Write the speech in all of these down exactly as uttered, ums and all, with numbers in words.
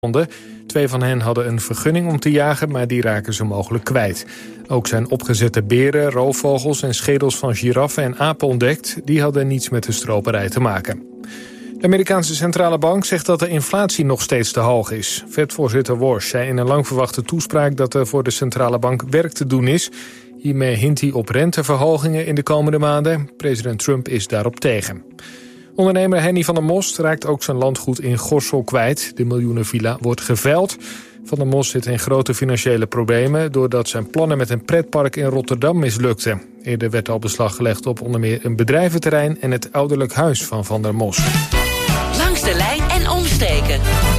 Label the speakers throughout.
Speaker 1: Twee van hen hadden een vergunning om te jagen, maar die raken ze mogelijk kwijt. Ook zijn opgezette beren, roofvogels en schedels van giraffen en apen ontdekt. Die hadden niets met de stroperij te maken. De Amerikaanse centrale bank zegt dat de inflatie nog steeds te hoog is. Fed-voorzitter Warsh zei in een lang verwachte toespraak dat er voor de centrale bank werk te doen is. Hiermee hint hij op renteverhogingen in de komende maanden. President Trump is daarop tegen. Ondernemer Henny van der Most raakt ook zijn landgoed in Gorssel kwijt. De miljoenenvilla wordt geveild. Van der Most zit in grote financiële problemen doordat zijn plannen met een pretpark in Rotterdam mislukten. Eerder werd al beslag gelegd op onder meer een bedrijventerrein en het ouderlijk huis van Van der Most.
Speaker 2: Langs de lijn en omstreken.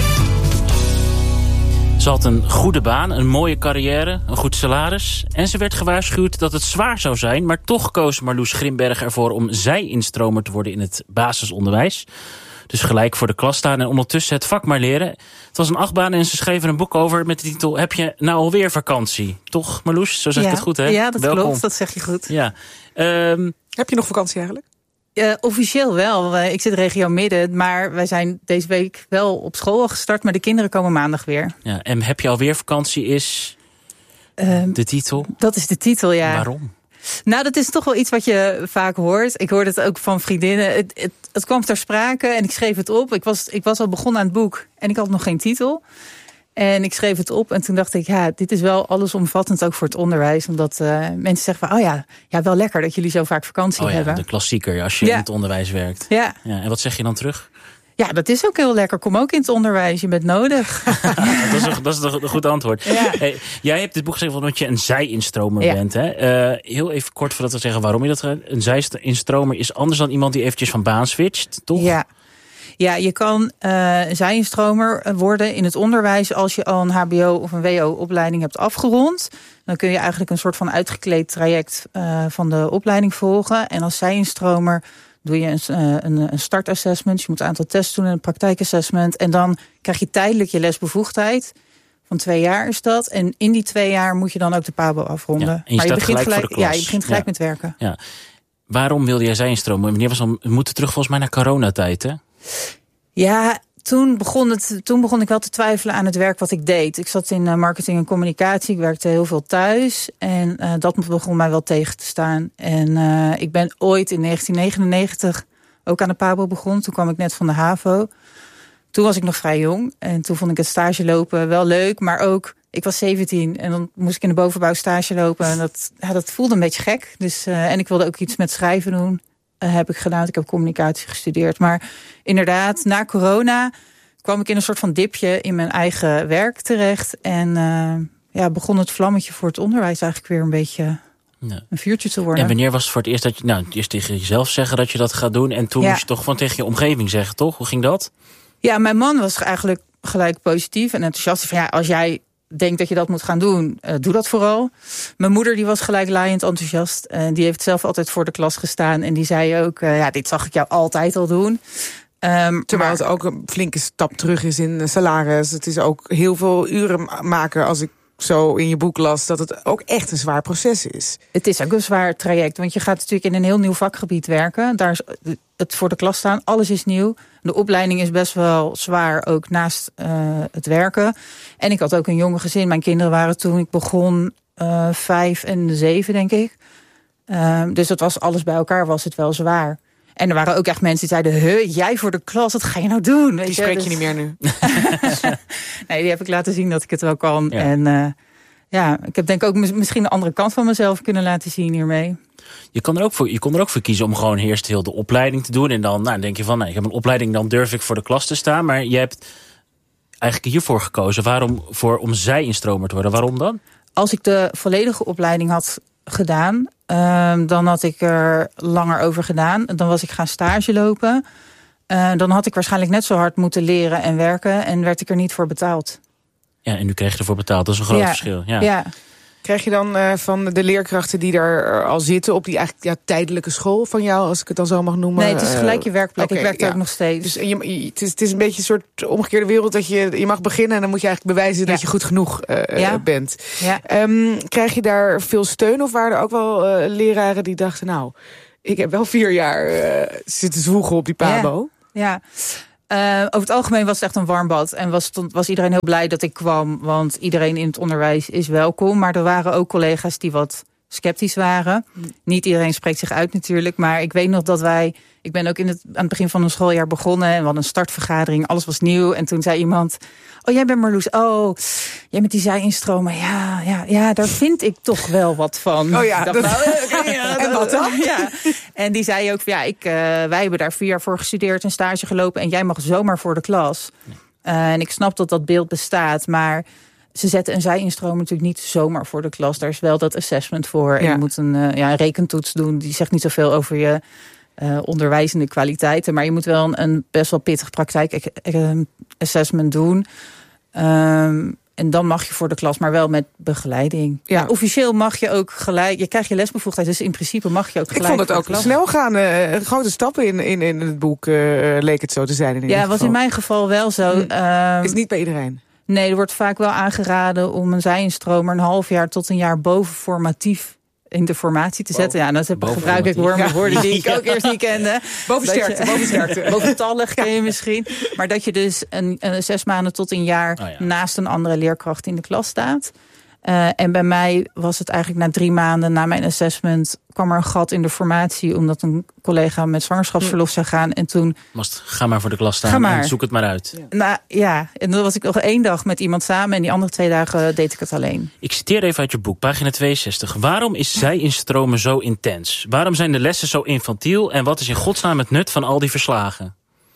Speaker 3: Ze had een goede baan, een mooie carrière, een goed salaris. En ze werd gewaarschuwd dat het zwaar zou zijn. Maar toch koos Marloes Grimberg ervoor om zij-instromer te worden in het basisonderwijs. Dus gelijk voor de klas staan en ondertussen het vak maar leren. Het was een achtbaan en ze schreven een boek over met de titel Heb je nou alweer vakantie? Toch Marloes? Zo zeg
Speaker 4: ja.
Speaker 3: ik het goed, hè?
Speaker 4: Ja, dat
Speaker 3: Welkom.
Speaker 4: klopt. Dat zeg je goed.
Speaker 3: Ja. Um,
Speaker 5: Heb je nog vakantie eigenlijk?
Speaker 4: Uh, officieel wel. Uh, ik zit regio Midden, maar wij zijn deze week wel op school gestart, maar de kinderen komen maandag weer.
Speaker 3: Ja, en heb je alweer vakantie is uh, de titel?
Speaker 4: Dat is de titel, ja.
Speaker 3: Waarom?
Speaker 4: Nou, dat is toch wel iets wat je vaak hoort. Ik hoorde het ook van vriendinnen. Het, het, het kwam ter sprake en ik schreef het op. Ik was, ik was al begonnen aan het boek en ik had nog geen titel. En ik schreef het op en toen dacht ik, ja, dit is wel allesomvattend ook voor het onderwijs. Omdat uh, mensen zeggen van, oh ja, ja, wel lekker dat jullie zo vaak vakantie
Speaker 3: oh ja,
Speaker 4: hebben.
Speaker 3: De klassieker, als je
Speaker 4: ja.
Speaker 3: in het onderwijs werkt.
Speaker 4: Ja.
Speaker 3: Ja. En wat zeg je dan terug?
Speaker 4: Ja, dat is ook heel lekker. Kom ook in het onderwijs, je bent nodig.
Speaker 3: dat is een, dat is een goed antwoord.
Speaker 4: Ja.
Speaker 3: Hey, jij hebt dit boek geschreven omdat je een zij-instromer
Speaker 4: ja.
Speaker 3: bent. Hè? Uh, heel even kort voordat we zeggen waarom je dat gaat. Een zij-instromer is anders dan iemand die eventjes van baan switcht, toch?
Speaker 4: Ja. Ja, je kan uh, zij-instromer worden in het onderwijs als je al een H B O of een W O-opleiding hebt afgerond. Dan kun je eigenlijk een soort van uitgekleed traject uh, van de opleiding volgen. En als zij-instromer doe je een, uh, een, een startassessment. Je moet een aantal tests doen en een praktijkassessment. En dan krijg je tijdelijk je lesbevoegdheid. Van twee jaar is dat. En in die twee jaar moet je dan ook de P A B O afronden.
Speaker 3: Ja, en je
Speaker 4: maar je
Speaker 3: staat
Speaker 4: begint
Speaker 3: gelijk,
Speaker 4: gelijk,
Speaker 3: voor de klas.
Speaker 4: Ja, je begint gelijk
Speaker 3: ja.
Speaker 4: met werken.
Speaker 3: Ja. Waarom wilde jij zij-instromer? Wanneer was dan? We moeten terug volgens mij naar coronatijd, hè?
Speaker 4: Ja, toen begon, het, toen begon ik wel te twijfelen aan het werk wat ik deed. Ik zat in marketing en communicatie. Ik werkte heel veel thuis. En uh, dat begon mij wel tegen te staan. En uh, ik ben ooit in negentien negenennegentig ook aan de P A B O begonnen. Toen kwam ik net van de HAVO. Toen was ik nog vrij jong. En toen vond ik het stage lopen wel leuk. Maar ook, ik was zeventien. En dan moest ik in de bovenbouw stage lopen. En dat, ja, dat voelde een beetje gek. Dus, uh, en ik wilde ook iets met schrijven doen. Uh, heb ik gedaan. Ik heb communicatie gestudeerd. Maar inderdaad, na corona kwam ik in een soort van dipje in mijn eigen werk terecht. En uh, ja, begon het vlammetje voor het onderwijs eigenlijk weer een beetje ja. een vuurtje te worden.
Speaker 3: En wanneer was het voor het eerst dat je, nou, eerst tegen jezelf zeggen dat je dat gaat doen. En toen ja. moest je toch van tegen je omgeving zeggen, toch? Hoe ging dat?
Speaker 4: Ja, mijn man was eigenlijk gelijk positief en enthousiast. Van ja, als jij denkt dat je dat moet gaan doen, uh, doe dat vooral. Mijn moeder die was gelijk laaiend enthousiast. En die heeft zelf altijd voor de klas gestaan. En die zei ook, uh, ja, dit zag ik jou altijd al doen. Um,
Speaker 5: Terwijl
Speaker 4: maar,
Speaker 5: het ook een flinke stap terug is in salaris. Het is ook heel veel uren maken als ik zo in je boek las, dat het ook echt een zwaar proces is.
Speaker 4: Het is ook een zwaar traject, want je gaat natuurlijk in een heel nieuw vakgebied werken. Daar is het voor de klas staan, alles is nieuw. De opleiding is best wel zwaar, ook naast uh, het werken. En ik had ook een jonge gezin. Mijn kinderen waren toen ik begon uh, vijf en zeven, denk ik. Uh, dus dat was alles bij elkaar, was het wel zwaar. En er waren ook echt mensen die zeiden, huh, jij voor de klas, wat ga je nou doen? Weet
Speaker 5: die
Speaker 4: je?
Speaker 5: spreek je
Speaker 4: dus...
Speaker 5: niet meer nu.
Speaker 4: Nee, die heb ik laten zien dat ik het wel kan.
Speaker 3: Ja.
Speaker 4: En uh, ja, ik heb denk ik ook misschien een andere kant van mezelf kunnen laten zien hiermee.
Speaker 3: Je kon er ook voor, je kon er ook voor kiezen om gewoon eerst heel de opleiding te doen. En dan nou, denk je van, nou, ik heb een opleiding, dan durf ik voor de klas te staan. Maar je hebt eigenlijk hiervoor gekozen. Waarom? Voor, om zij-instromer te worden. Waarom dan?
Speaker 4: Als ik de volledige opleiding had gedaan, uh, dan had ik er langer over gedaan. Dan was ik gaan stage lopen. Uh, dan had ik waarschijnlijk net zo hard moeten leren en werken. En werd ik er niet voor betaald.
Speaker 3: Ja, en nu krijg je ervoor betaald. Dat is een groot
Speaker 4: ja.
Speaker 3: verschil. Ja.
Speaker 4: ja.
Speaker 5: Krijg je dan uh, van de leerkrachten die daar al zitten op die eigenlijk ja, tijdelijke school van jou, als ik het dan zo mag noemen?
Speaker 4: Nee, het is gelijk je werkplek. Uh, okay, ik werk daar ja. ook nog steeds.
Speaker 5: Dus je, je, het, is, het is een beetje een soort omgekeerde wereld dat je, je mag beginnen en dan moet je eigenlijk bewijzen ja. dat je goed genoeg uh, ja. bent.
Speaker 4: Ja.
Speaker 5: Um, krijg je daar veel steun of waren er ook wel uh, leraren die dachten, nou, ik heb wel vier jaar uh, zitten zwoegen op die P A B O?
Speaker 4: Ja. ja. Uh, over het algemeen was het echt een warm bad. En was, was iedereen heel blij dat ik kwam. Want iedereen in het onderwijs is welkom. Maar er waren ook collega's die wat sceptisch waren. Mm. Niet iedereen spreekt zich uit natuurlijk. Maar ik weet nog dat wij... Ik ben ook in het, aan het begin van een schooljaar begonnen. En we hadden een startvergadering. Alles was nieuw. En toen zei iemand... Oh, jij bent Marloes. Oh, jij met die zij-instromen. Ja, ja, ja, daar vind ik toch wel wat van.
Speaker 5: Oh ja.
Speaker 4: Dacht,
Speaker 5: Dat,
Speaker 4: nou, okay, ja
Speaker 5: en wat dan?
Speaker 4: Ja. En die zei ook... Ja, ik, uh, wij hebben daar vier jaar voor gestudeerd en stage gelopen. En jij mag zomaar voor de klas. Uh, en ik snap dat dat beeld bestaat. Maar ze zetten een zij-instromer natuurlijk niet zomaar voor de klas. Daar is wel dat assessment voor. En ja. je moet een, uh, ja, een rekentoets doen. Die zegt niet zoveel over je... Uh, onderwijzende kwaliteiten. Maar je moet wel een, een best wel pittig praktijk-assessment doen. Um, en dan mag je voor de klas, maar wel met begeleiding. Ja. Ja, officieel mag je ook gelijk... Je krijgt je lesbevoegdheid, dus in principe mag je ook gelijk.
Speaker 5: Ik vond het ook snel gaan. Uh, grote stappen in, in, in het boek uh, leek het zo te zijn. In
Speaker 4: ja, was in mijn geval wel zo.
Speaker 5: Hm. Um, Is niet bij iedereen?
Speaker 4: Nee, er wordt vaak wel aangeraden om een zij-instromer een half jaar tot een jaar boven formatief in de formatie te zetten. Ja, dat gebruik ik woorden, ja. woorden die ik ook eerst niet kende.
Speaker 5: Boven sterkte, boven sterkte.
Speaker 4: Boventallig ken je misschien. Maar dat je dus een, een zes maanden tot een jaar oh ja. naast een andere leerkracht in de klas staat. Uh, en bij mij was het eigenlijk na drie maanden na mijn assessment kwam er een gat in de formatie omdat een collega met zwangerschapsverlof zou gaan. En toen...
Speaker 3: Mast, ga maar voor de klas staan en zoek het maar uit.
Speaker 4: Ja. Nou ja, en dan was ik nog één dag met iemand samen en die andere twee dagen deed ik het alleen.
Speaker 3: Ik citeer even uit je boek, pagina tweeënzestig. Waarom is zij-instromen zo intens? Waarom zijn de lessen zo infantiel? En wat is in godsnaam het nut van al die verslagen?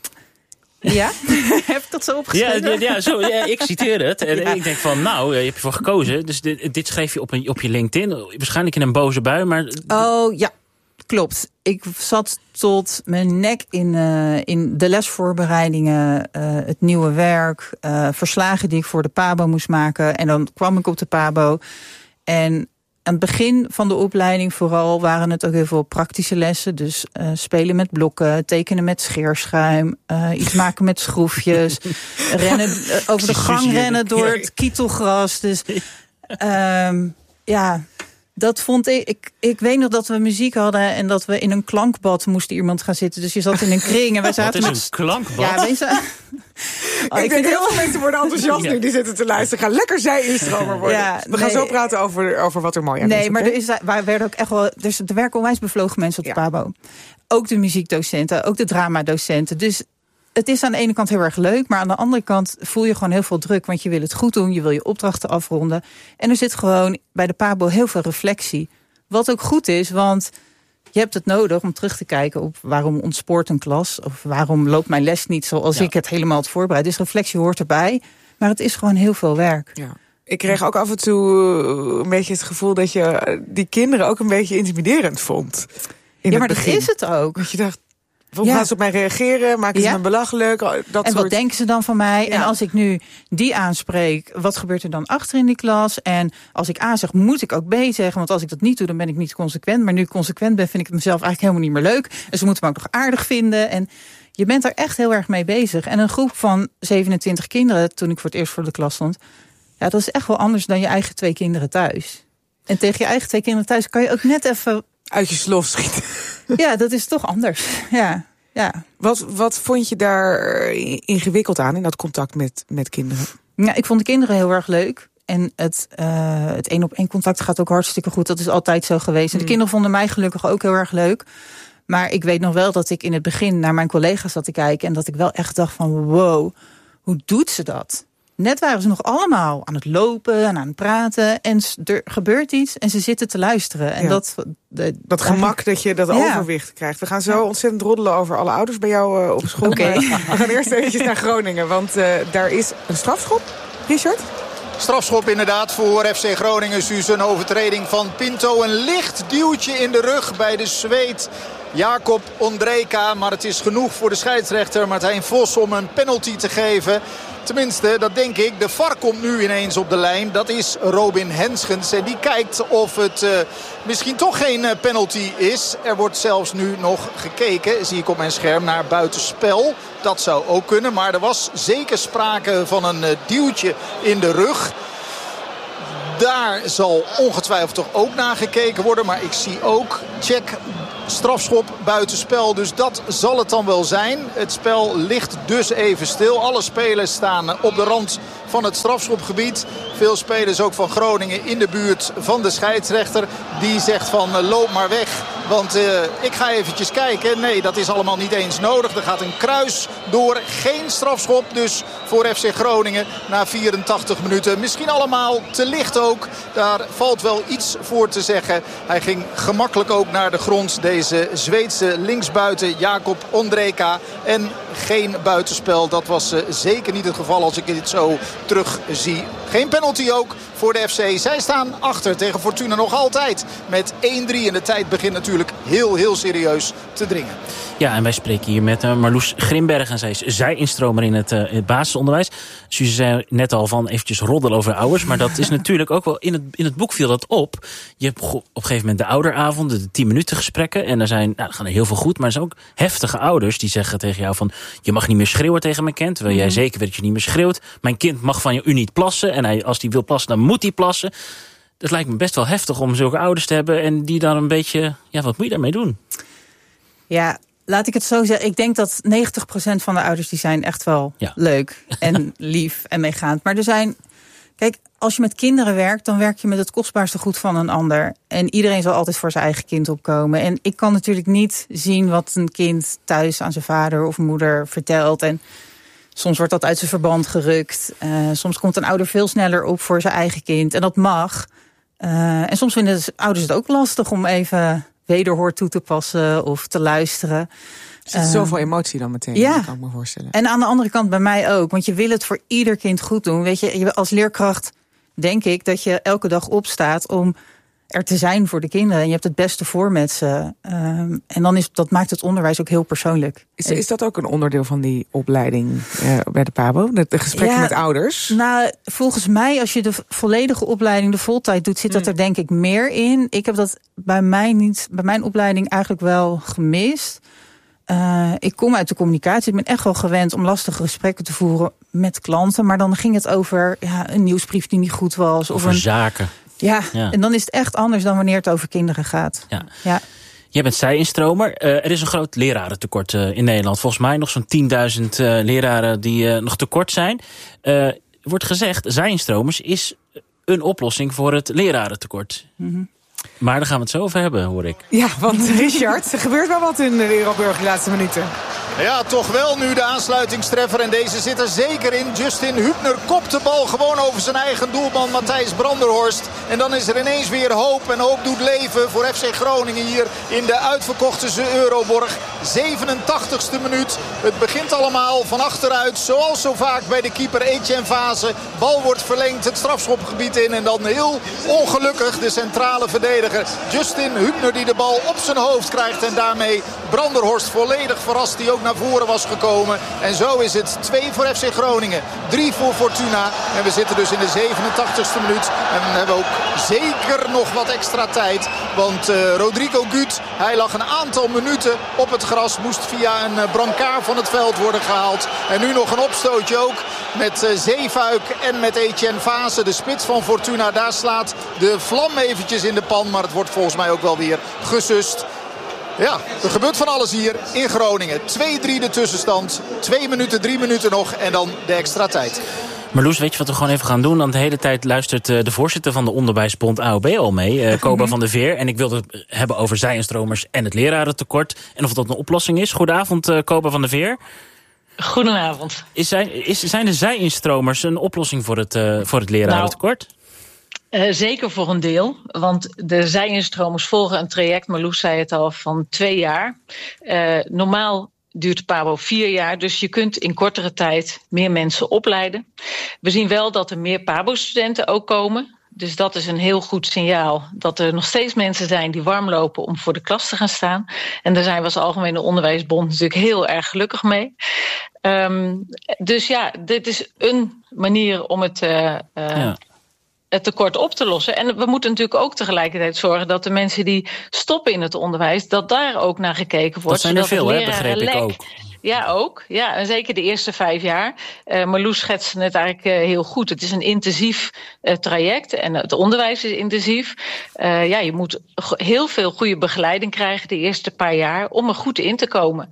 Speaker 4: Ja, heb ik dat zo opgeschreven?
Speaker 3: Ja, ja, zo, ja, ik citeer het. En ja. ik denk van, nou, je hebt ervoor gekozen. Dus dit, dit schreef je op, een, op je LinkedIn. Waarschijnlijk in een boze bui, maar...
Speaker 4: Oh, ja, klopt. Ik zat tot mijn nek in, uh, in de lesvoorbereidingen, uh, het nieuwe werk, uh, verslagen die ik voor de Pabo moest maken. En dan kwam ik op de Pabo. En aan het begin van de opleiding vooral waren het ook heel veel praktische lessen. Dus uh, spelen met blokken, tekenen met scheerschuim, uh, iets maken met schroefjes, rennen, uh, over de gang rennen door het kietelgras. Dus um, ja, dat vond ik, ik... Ik weet nog dat we muziek hadden en dat we in een klankbad moesten iemand gaan zitten. Dus je zat in een kring en wij zaten...
Speaker 3: Wat is een klankbad?
Speaker 4: Ja, wij zaten...
Speaker 5: Oh, ik, ik denk heel veel mensen worden enthousiast ja. nu die zitten te luisteren. Gaan lekker zij-instromer worden. Ja, we gaan nee. zo praten over, over wat er mooi aan
Speaker 4: nee,
Speaker 5: is.
Speaker 4: Nee, maar er, is, wij werden ook echt wel... Dus er werken onwijs bevlogen mensen op de ja. Pabo. Ook de muziekdocenten, ook de dramadocenten. Dus het is aan de ene kant heel erg leuk, maar aan de andere kant voel je gewoon heel veel druk. Want je wil het goed doen, je wil je opdrachten afronden. En er zit gewoon bij de Pabo heel veel reflectie. Wat ook goed is, want je hebt het nodig om terug te kijken op waarom ontspoort een klas. Of waarom loopt mijn les niet zoals ja. ik het helemaal had voorbereid. Dus reflectie hoort erbij, maar het is gewoon heel veel werk.
Speaker 5: Ja. Ik kreeg ook af en toe een beetje het gevoel dat je die kinderen ook een beetje intimiderend vond. In
Speaker 4: ja, maar
Speaker 5: het begin.
Speaker 4: Dat is het ook.
Speaker 5: Dat je dacht, hoe ja. gaan ze op mij reageren? Maken ze ja. me belachelijk? Dat
Speaker 4: en
Speaker 5: soort...
Speaker 4: wat denken ze dan van mij? Ja. En als ik nu die aanspreek, wat gebeurt er dan achter in die klas? En als ik A zeg, moet ik ook B zeggen. Want als ik dat niet doe, dan ben ik niet consequent. Maar nu ik consequent ben, vind ik het mezelf eigenlijk helemaal niet meer leuk. En ze moeten me ook nog aardig vinden. En je bent er echt heel erg mee bezig. En een groep van zevenentwintig kinderen, toen ik voor het eerst voor de klas stond, ja, dat is echt wel anders dan je eigen twee kinderen thuis. En tegen je eigen twee kinderen thuis kan je ook net even
Speaker 5: uit je slof schieten.
Speaker 4: Ja, dat is toch anders. Ja, ja.
Speaker 5: Wat, wat vond je daar ingewikkeld aan in dat contact met, met kinderen?
Speaker 4: Ja, ik vond de kinderen heel erg leuk. En het, uh, het één op één contact gaat ook hartstikke goed. Dat is altijd zo geweest. En de kinderen vonden mij gelukkig ook heel erg leuk. Maar ik weet nog wel dat ik in het begin naar mijn collega's zat te kijken. En dat ik wel echt dacht van wow, hoe doet ze dat? Net waren ze nog allemaal aan het lopen en aan het praten. En er gebeurt iets en ze zitten te luisteren. En ja. dat, de,
Speaker 5: dat gemak dat je dat ja. overwicht krijgt. We gaan zo ja. ontzettend roddelen over alle ouders bij jou uh, op school.
Speaker 4: Okay.
Speaker 5: We gaan eerst eventjes naar Groningen. Want uh, daar is een strafschop. Richard?
Speaker 6: Strafschop inderdaad voor F C Groningen. Dus een overtreding van Pinto. Een licht duwtje in de rug bij de Zweed Jacob Ondrejka. Maar het is genoeg voor de scheidsrechter Martijn Vos om een penalty te geven. Tenminste, dat denk ik. De V A R komt nu ineens op de lijn. Dat is Robin Henschens. En die kijkt of het uh, misschien toch geen uh, penalty is. Er wordt zelfs nu nog gekeken, zie ik op mijn scherm, naar buitenspel. Dat zou ook kunnen. Maar er was zeker sprake van een uh, duwtje in de rug. Daar zal ongetwijfeld toch ook naar gekeken worden. Maar ik zie ook check, strafschop, buitenspel. Dus dat zal het dan wel zijn. Het spel ligt dus even stil. Alle spelers staan op de rand van het strafschopgebied. Veel spelers ook van Groningen in de buurt van de scheidsrechter. Die zegt van uh, loop maar weg. Want uh, ik ga eventjes kijken. Nee, dat is allemaal niet eens nodig. Er gaat een kruis door. Geen strafschop dus voor F C Groningen na vierentachtig minuten. Misschien allemaal te licht ook. Daar valt wel iets voor te zeggen. Hij ging gemakkelijk ook naar de grond. Deze Zweedse linksbuiten Jakob Ondrejka. En geen buitenspel. Dat was uh, zeker niet het geval als ik dit zo terug zie. Geen penalty ook voor de F C. Zij staan achter tegen Fortuna nog altijd met één drie. En de tijd begint natuurlijk heel, heel serieus te dringen.
Speaker 3: Ja, en wij spreken hier met uh, Marloes Grimberg. En zij is zij-instromer in het, uh, in het basisonderwijs. Suze zei net al van eventjes roddelen over ouders. Maar dat is natuurlijk ook wel... In het, in het boek viel dat op. Je hebt op een gegeven moment de ouderavonden, de tien minuten gesprekken. En er zijn, nou, er gaan er heel veel goed. Maar er zijn ook heftige ouders die zeggen tegen jou van... Je mag niet meer schreeuwen tegen mijn kind. Terwijl jij zeker weet dat je niet meer schreeuwt. Mijn kind mag van u niet plassen. En hij, als hij wil plassen, dan moet hij plassen. Dat lijkt me best wel heftig om zulke ouders te hebben. En die dan een beetje... Ja, wat moet je daarmee doen?
Speaker 4: Ja, laat ik het zo zeggen. Ik denk dat negentig procent van de ouders die zijn echt wel ja. leuk en lief en meegaand. Maar er zijn... Kijk, als je met kinderen werkt, dan werk je met het kostbaarste goed van een ander. En iedereen zal altijd voor zijn eigen kind opkomen. En ik kan natuurlijk niet zien wat een kind thuis aan zijn vader of moeder vertelt. En soms wordt dat uit zijn verband gerukt. Uh, soms komt een ouder veel sneller op voor zijn eigen kind. En dat mag. Uh, en soms vinden ouders het ook lastig om even wederhoor toe te passen of te luisteren.
Speaker 5: Er zit uh, zoveel emotie dan meteen,
Speaker 4: ja.
Speaker 5: kan ik me voorstellen.
Speaker 4: En aan de andere kant bij mij ook. Want je wil het voor ieder kind goed doen. Weet je, als leerkracht denk ik dat je elke dag opstaat om er te zijn voor de kinderen. En je hebt het beste voor met ze. Um, en dan is, dat maakt het onderwijs ook heel persoonlijk.
Speaker 5: Is, is dat ook een onderdeel van die opleiding uh, bij de PABO? De, de gesprekken ja, met ouders?
Speaker 4: Nou, volgens mij, als je de volledige opleiding, de voltijd doet, zit dat hmm. er denk ik meer in. Ik heb dat bij mij niet, bij mijn opleiding eigenlijk wel gemist. Uh, ik kom uit de communicatie. Ik ben echt wel gewend om lastige gesprekken te voeren met klanten. Maar dan ging het over ja, een nieuwsbrief die niet goed was.
Speaker 3: Over
Speaker 4: of een,
Speaker 3: zaken.
Speaker 4: Ja, ja, en dan is het echt anders dan wanneer het over kinderen gaat.
Speaker 3: Ja.
Speaker 4: Ja.
Speaker 3: Jij bent zij-instromer. Uh, er is een groot lerarentekort uh, in Nederland. Volgens mij nog zo'n tienduizend uh, leraren die uh, nog tekort zijn. Uh, wordt gezegd, zij-instromers is een oplossing voor het lerarentekort. Mm-hmm. Maar daar gaan we het zo over hebben, hoor ik.
Speaker 5: Ja, want Richard, er gebeurt wel wat in de Euroburg de laatste minuten.
Speaker 6: Ja, toch wel nu de aansluitingstreffer. En deze zit er zeker in. Justin Hübner kopt de bal gewoon over zijn eigen doelman Matthijs Branderhorst. En dan is er ineens weer hoop. En hoop doet leven voor F C Groningen hier in de uitverkochte Euroborg. zevenentachtigste minuut. Het begint allemaal van achteruit. Zoals zo vaak bij de keeper Etienne Vase. Bal wordt verlengd het strafschopgebied in. En dan heel ongelukkig de centrale verdediger Justin Hübner die de bal op zijn hoofd krijgt. En daarmee Branderhorst volledig verrast die ook naar voren was gekomen. En zo is het twee voor F C Groningen. drie voor Fortuna. En we zitten dus in de zevenentachtigste minuut. En we hebben ook zeker nog wat extra tijd. Want uh, Rodrigo Gut, hij lag een aantal minuten op het gras. Moest via een uh, brancard van het veld worden gehaald. En nu nog een opstootje ook met uh, Zeefuik en met Etienne Vase. De spits van Fortuna. Daar slaat de vlam eventjes in de pan. Maar het wordt volgens mij ook wel weer gesust. Ja, er gebeurt van alles hier in Groningen. twee drie de tussenstand. Twee minuten, drie minuten nog. En dan de extra tijd.
Speaker 3: Marloes, weet je wat we gewoon even gaan doen? Want de hele tijd luistert uh, de voorzitter van de Onderwijsbond A O B al mee. Uh, Koba mm-hmm. van der Veer. En ik wilde het hebben over zij-instromers en het lerarentekort. En of dat een oplossing is. Goedenavond, uh, Koba van der Veer.
Speaker 7: Goedenavond.
Speaker 3: Is zijn, is, zijn de zij-instromers een oplossing voor het, uh, voor het lerarentekort? Nou,
Speaker 7: Uh, zeker voor een deel, want de zij-instromers volgen een traject, Marloes zei het al, van twee jaar. Uh, normaal duurt de PABO vier jaar, dus je kunt in kortere tijd meer mensen opleiden. We zien wel dat er meer PABO-studenten ook komen. Dus dat is een heel goed signaal dat er nog steeds mensen zijn die warm lopen om voor de klas te gaan staan. En daar zijn we als Algemene Onderwijsbond natuurlijk heel erg gelukkig mee. Um, dus ja, dit is een manier om het Uh, uh, ja. het tekort op te lossen. En we moeten natuurlijk ook tegelijkertijd zorgen dat de mensen die stoppen in het onderwijs, dat daar ook naar gekeken wordt.
Speaker 3: Dat zijn er veel, hè, begreep ik ook.
Speaker 7: Ja, ook. Ja, en zeker de eerste vijf jaar. Uh, Marloes schetste het eigenlijk uh, heel goed. Het is een intensief uh, traject en het onderwijs is intensief. Uh, ja, je moet heel veel goede begeleiding krijgen de eerste paar jaar om er goed in te komen.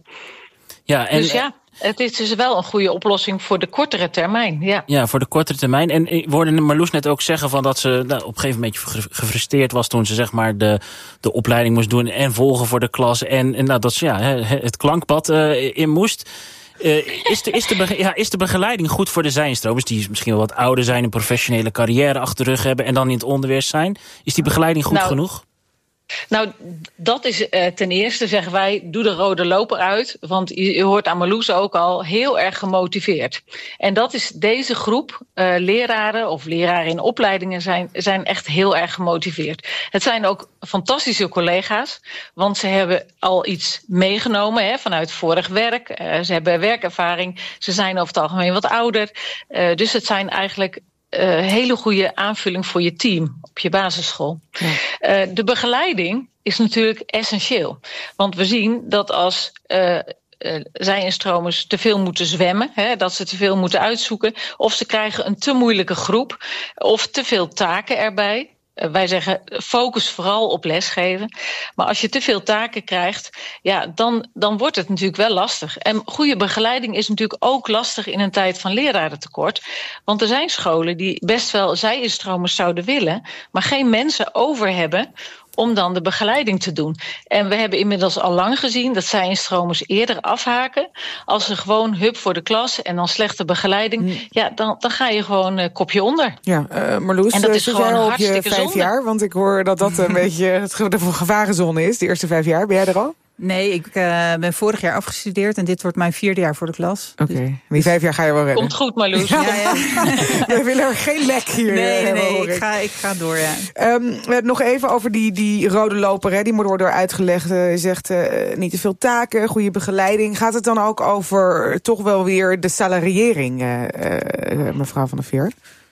Speaker 3: Ja, en...
Speaker 7: Dus ja. Het is dus wel een goede oplossing voor de kortere termijn. Ja,
Speaker 3: ja voor de kortere termijn. En ik hoorde Marloes net ook zeggen van dat ze nou, op een gegeven moment gefrustreerd was toen ze zeg maar de, de opleiding moest doen en volgen voor de klas. En, en nou, dat ze ja, het klankpad uh, in moest. Uh, is, de, is, de, ja, is de begeleiding goed voor de zijnstromers die misschien wel wat ouder zijn, een professionele carrière achter de rug hebben en dan in het onderwijs zijn? Is die begeleiding goed nou, genoeg?
Speaker 7: Nou, dat is uh, ten eerste, zeggen wij, doe de rode loper uit. Want je, je hoort aan Marloes ook al heel erg gemotiveerd. En dat is deze groep uh, leraren of leraren in opleidingen zijn, zijn echt heel erg gemotiveerd. Het zijn ook fantastische collega's, want ze hebben al iets meegenomen hè, vanuit vorig werk. Uh, ze hebben werkervaring, ze zijn over het algemeen wat ouder. Uh, dus het zijn eigenlijk... Uh, hele goede aanvulling voor je team op je basisschool. Ja. Uh, de begeleiding is natuurlijk essentieel. Want we zien dat als uh, uh, zij-instromers te veel moeten zwemmen, hè, dat ze te veel moeten uitzoeken, of ze krijgen een te moeilijke groep, of te veel taken erbij. Uh, wij zeggen focus vooral op lesgeven. Maar als je te veel taken krijgt, ja, dan, dan wordt het natuurlijk wel lastig. En goede begeleiding is natuurlijk ook lastig in een tijd van lerarentekort. Want er zijn scholen die best wel zij-instromers zouden willen, maar geen mensen over hebben om dan de begeleiding te doen. En we hebben inmiddels al lang gezien dat zij-instromers eerder afhaken als ze gewoon hup voor de klas en dan slechte begeleiding. Mm. Ja, dan, dan ga je gewoon uh, kopje onder.
Speaker 5: Ja, uh, Marloes, en dat is gewoon jij op je vijf zonde. jaar? Want ik hoor dat dat een beetje het de gevarenzone is, de eerste vijf jaar. Ben jij er al?
Speaker 4: Nee, ik uh, ben vorig jaar afgestudeerd en dit wordt mijn vierde jaar voor de klas.
Speaker 5: Oké, okay. dus, die vijf jaar ga je wel redden.
Speaker 7: Komt goed, Marloes.
Speaker 5: Ja, ja. We willen er geen lek hier.
Speaker 4: Nee,
Speaker 5: hebben,
Speaker 4: nee, ik ga, ik ga door, ja.
Speaker 5: Um, nog even over die, die rode loper, hè. Die moet worden uitgelegd. Uh, je zegt uh, niet te veel taken, goede begeleiding. Gaat het dan ook over toch wel weer de salariëring, uh, uh, mevrouw Van der Veer?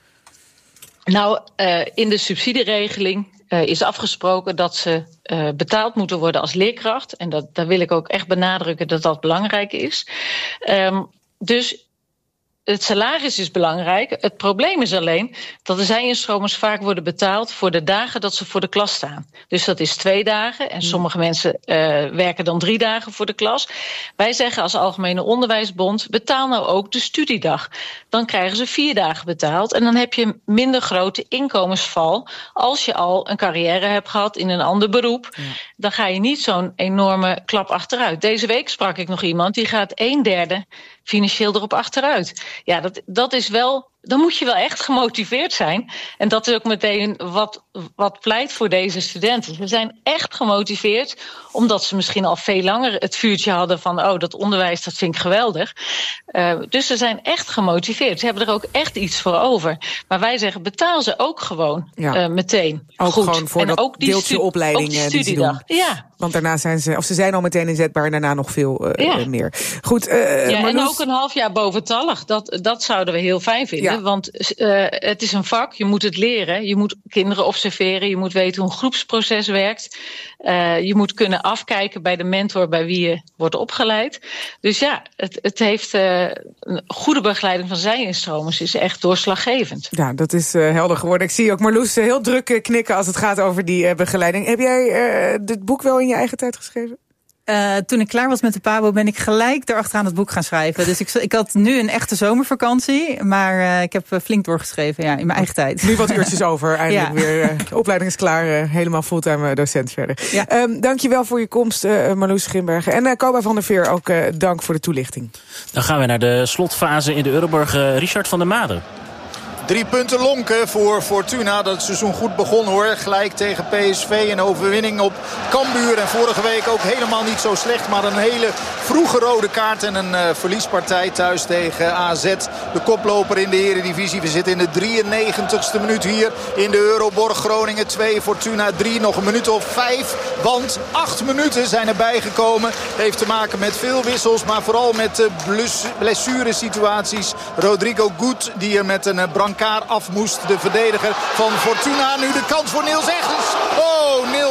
Speaker 7: Nou, uh, in de subsidieregeling Uh, is afgesproken dat ze uh, betaald moeten worden als leerkracht. En dat, daar wil ik ook echt benadrukken dat dat belangrijk is. Um, dus het salaris is belangrijk. Het probleem is alleen dat de zij-instromers vaak worden betaald voor de dagen dat ze voor de klas staan. Dus dat is twee dagen en sommige mensen uh, werken dan drie dagen voor de klas. Wij zeggen als Algemene Onderwijsbond, betaal nou ook de studiedag. Dan krijgen ze vier dagen betaald en dan heb je minder grote inkomensval als je al een carrière hebt gehad in een ander beroep. Ja. Dan ga je niet zo'n enorme klap achteruit. Deze week sprak ik nog iemand die gaat een derde financieel erop achteruit. Ja, dat, dat is wel, dan moet je wel echt gemotiveerd zijn. En dat is ook meteen wat, wat pleit voor deze studenten. Ze zijn echt gemotiveerd, omdat ze misschien al veel langer het vuurtje hadden van, oh, dat onderwijs, dat vind ik geweldig. Uh, dus ze zijn echt gemotiveerd. Ze hebben er ook echt iets voor over. Maar wij zeggen, betaal ze ook gewoon ja. uh, meteen.
Speaker 5: Ook
Speaker 7: goed.
Speaker 5: Gewoon voor
Speaker 7: en
Speaker 5: dat
Speaker 7: ook die
Speaker 5: deeltje
Speaker 7: stu-
Speaker 5: opleiding
Speaker 7: die
Speaker 5: die ze doen.
Speaker 7: Ja.
Speaker 5: Want daarna zijn ze, of ze zijn al meteen inzetbaar en daarna nog veel uh, ja. meer. Goed, uh,
Speaker 7: ja,
Speaker 5: Marloes...
Speaker 7: en ook een half jaar boventallig. Dat, dat zouden we heel fijn vinden. Ja. Want uh, het is een vak, je moet het leren. Je moet kinderen observeren. Je moet weten hoe een groepsproces werkt. Uh, je moet kunnen afkijken bij de mentor bij wie je wordt opgeleid. Dus ja, het, het heeft uh, een goede begeleiding van zij-instromers is echt doorslaggevend.
Speaker 5: Ja, dat is uh, helder geworden. Ik zie ook Marloes uh, heel druk uh, knikken als het gaat over die uh, begeleiding. Heb jij uh, dit boek wel in je eigen tijd geschreven?
Speaker 4: Uh, toen ik klaar was met de Pabo ben ik gelijk erachteraan het boek gaan schrijven. Dus ik, ik had nu een echte zomervakantie, maar uh, ik heb flink doorgeschreven, ja, in mijn eigen tijd.
Speaker 5: Nu wat uurtjes over, eindelijk ja. weer. Uh, de opleiding is klaar, uh, helemaal fulltime docent verder. Ja. Um, dankjewel voor je komst, uh, Marloes Grimbergen. En uh, Koba van der Veer, ook uh, dank voor de toelichting.
Speaker 3: Dan gaan we naar de slotfase in de Euroborg. Uh, Richard van der Made.
Speaker 6: Drie punten lonken voor Fortuna. Dat het seizoen goed begon hoor. Gelijk tegen P S V. Een overwinning op Cambuur. En vorige week ook helemaal niet zo slecht. Maar een hele vroege rode kaart. En een uh, verliespartij thuis tegen A Z. De koploper in de Eredivisie. We zitten in de drieënnegentigste minuut hier in de Euroborg. Groningen twee, Fortuna drie. Nog een minuut of vijf. Want acht minuten zijn erbij gekomen. Heeft te maken met veel wissels. Maar vooral met uh, blessuresituaties. Rodrigo Gut die er met een uh, brancard af moest. De verdediger van Fortuna. Nu de kans voor Niels Eggens. Oh, Niels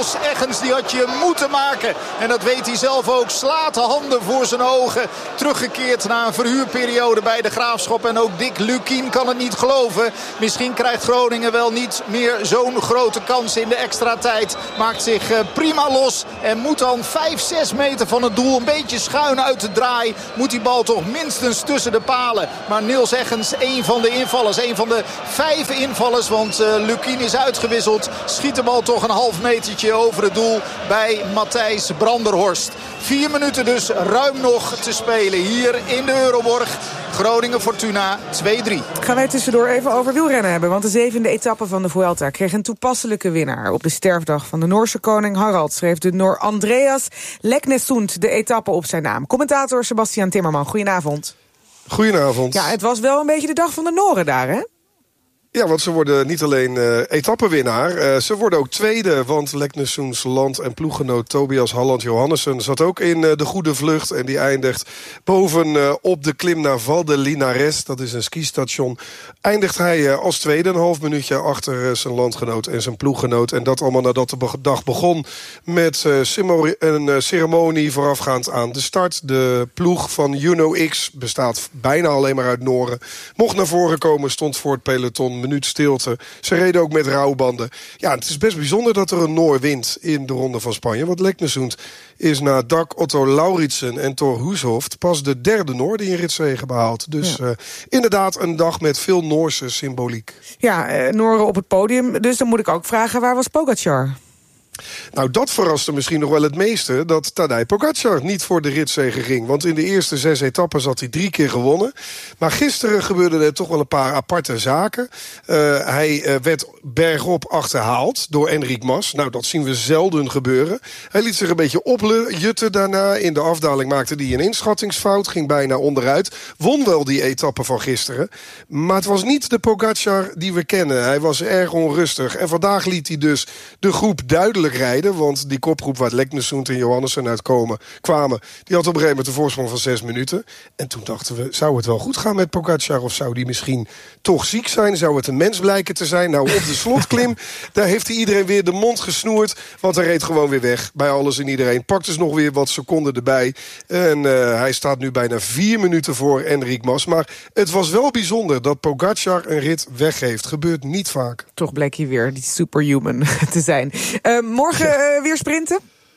Speaker 6: Niels Eggens, die had je moeten maken. En dat weet hij zelf ook. Slaat de handen voor zijn ogen. Teruggekeerd na een verhuurperiode bij de Graafschap. En ook Dick Lukkien kan het niet geloven. Misschien krijgt Groningen wel niet meer zo'n grote kans in de extra tijd. Maakt zich prima los. En moet dan vijf, zes meter van het doel een beetje schuin uit de draai. Moet die bal toch minstens tussen de palen. Maar Niels Eggens, één van de invallers. Een van de vijf invallers. Want uh, Lukkien is uitgewisseld. Schiet de bal toch een half metertje over het doel bij Matthijs Branderhorst. Vier minuten dus ruim nog te spelen hier in de Euroborg. Groningen-Fortuna twee drie.
Speaker 5: Gaan wij tussendoor even over wielrennen hebben. Want de zevende etappe van de Vuelta kreeg een toepasselijke winnaar. Op de sterfdag van de Noorse koning Harald schreef de Noor Andreas Leknesund de etappe op zijn naam. Commentator Sebastian Timmerman, goedenavond.
Speaker 8: Goedenavond.
Speaker 5: Ja, het was wel een beetje de dag van de Noren daar, hè?
Speaker 8: Ja, want ze worden niet alleen uh, etappenwinnaar. Uh, ze worden ook tweede, want Leknesunds land- en ploeggenoot Tobias Halland Johannessen zat ook in uh, de goede vlucht. En die eindigt boven uh, op de klim naar Val de Linares. Dat is een skistation. Eindigt hij uh, als tweede, een half minuutje achter uh, zijn landgenoot en zijn ploeggenoot. En dat allemaal nadat de dag begon met uh, een uh, ceremonie voorafgaand aan de start. De ploeg van Juno X bestaat bijna alleen maar uit Noren. Mocht naar voren komen, stond voor het peloton. Minuut stilte. Ze reden ook met rouwbanden. Ja, het is best bijzonder dat er een Noor wint in de Ronde van Spanje. Want Leknesund is na Dag Otto Lauritsen en Thor Hushovd pas de derde Noor die een ritszege behaalt. Dus ja. uh, inderdaad een dag met veel Noorse symboliek.
Speaker 5: Ja, uh, Nooren op het podium. Dus dan moet ik ook vragen, waar was Pogačar?
Speaker 8: Nou, dat verraste misschien nog wel het meeste, dat Tadej Pogačar niet voor de ritzege ging. Want in de eerste zes etappes had hij drie keer gewonnen. Maar gisteren gebeurden er toch wel een paar aparte zaken. Uh, hij uh, werd bergop achterhaald door Enric Mas. Nou, dat zien we zelden gebeuren. Hij liet zich een beetje opjutten daarna. In de afdaling maakte hij een inschattingsfout, ging bijna onderuit. Won wel die etappe van gisteren. Maar het was niet de Pogačar die we kennen. Hij was erg onrustig. En vandaag liet hij dus de groep duidelijk rijden, want die kopgroep waar Leknesund en Johannessen uit komen, kwamen, die had op een gegeven moment een voorsprong van zes minuten. En toen dachten we, zou het wel goed gaan met Pogačar of zou die misschien toch ziek zijn? Zou het een mens blijken te zijn? Nou, op de slotklim, daar heeft hij iedereen weer de mond gesnoerd, want hij reed gewoon weer weg bij alles en iedereen. Pakt dus nog weer wat seconden erbij. En uh, hij staat nu bijna vier minuten voor Enric Mas. Maar het was wel bijzonder dat Pogačar een rit weggeeft. Gebeurt niet vaak.
Speaker 5: Toch bleek hij weer die superhuman te zijn. Uh, morgen uh, weer sprinten?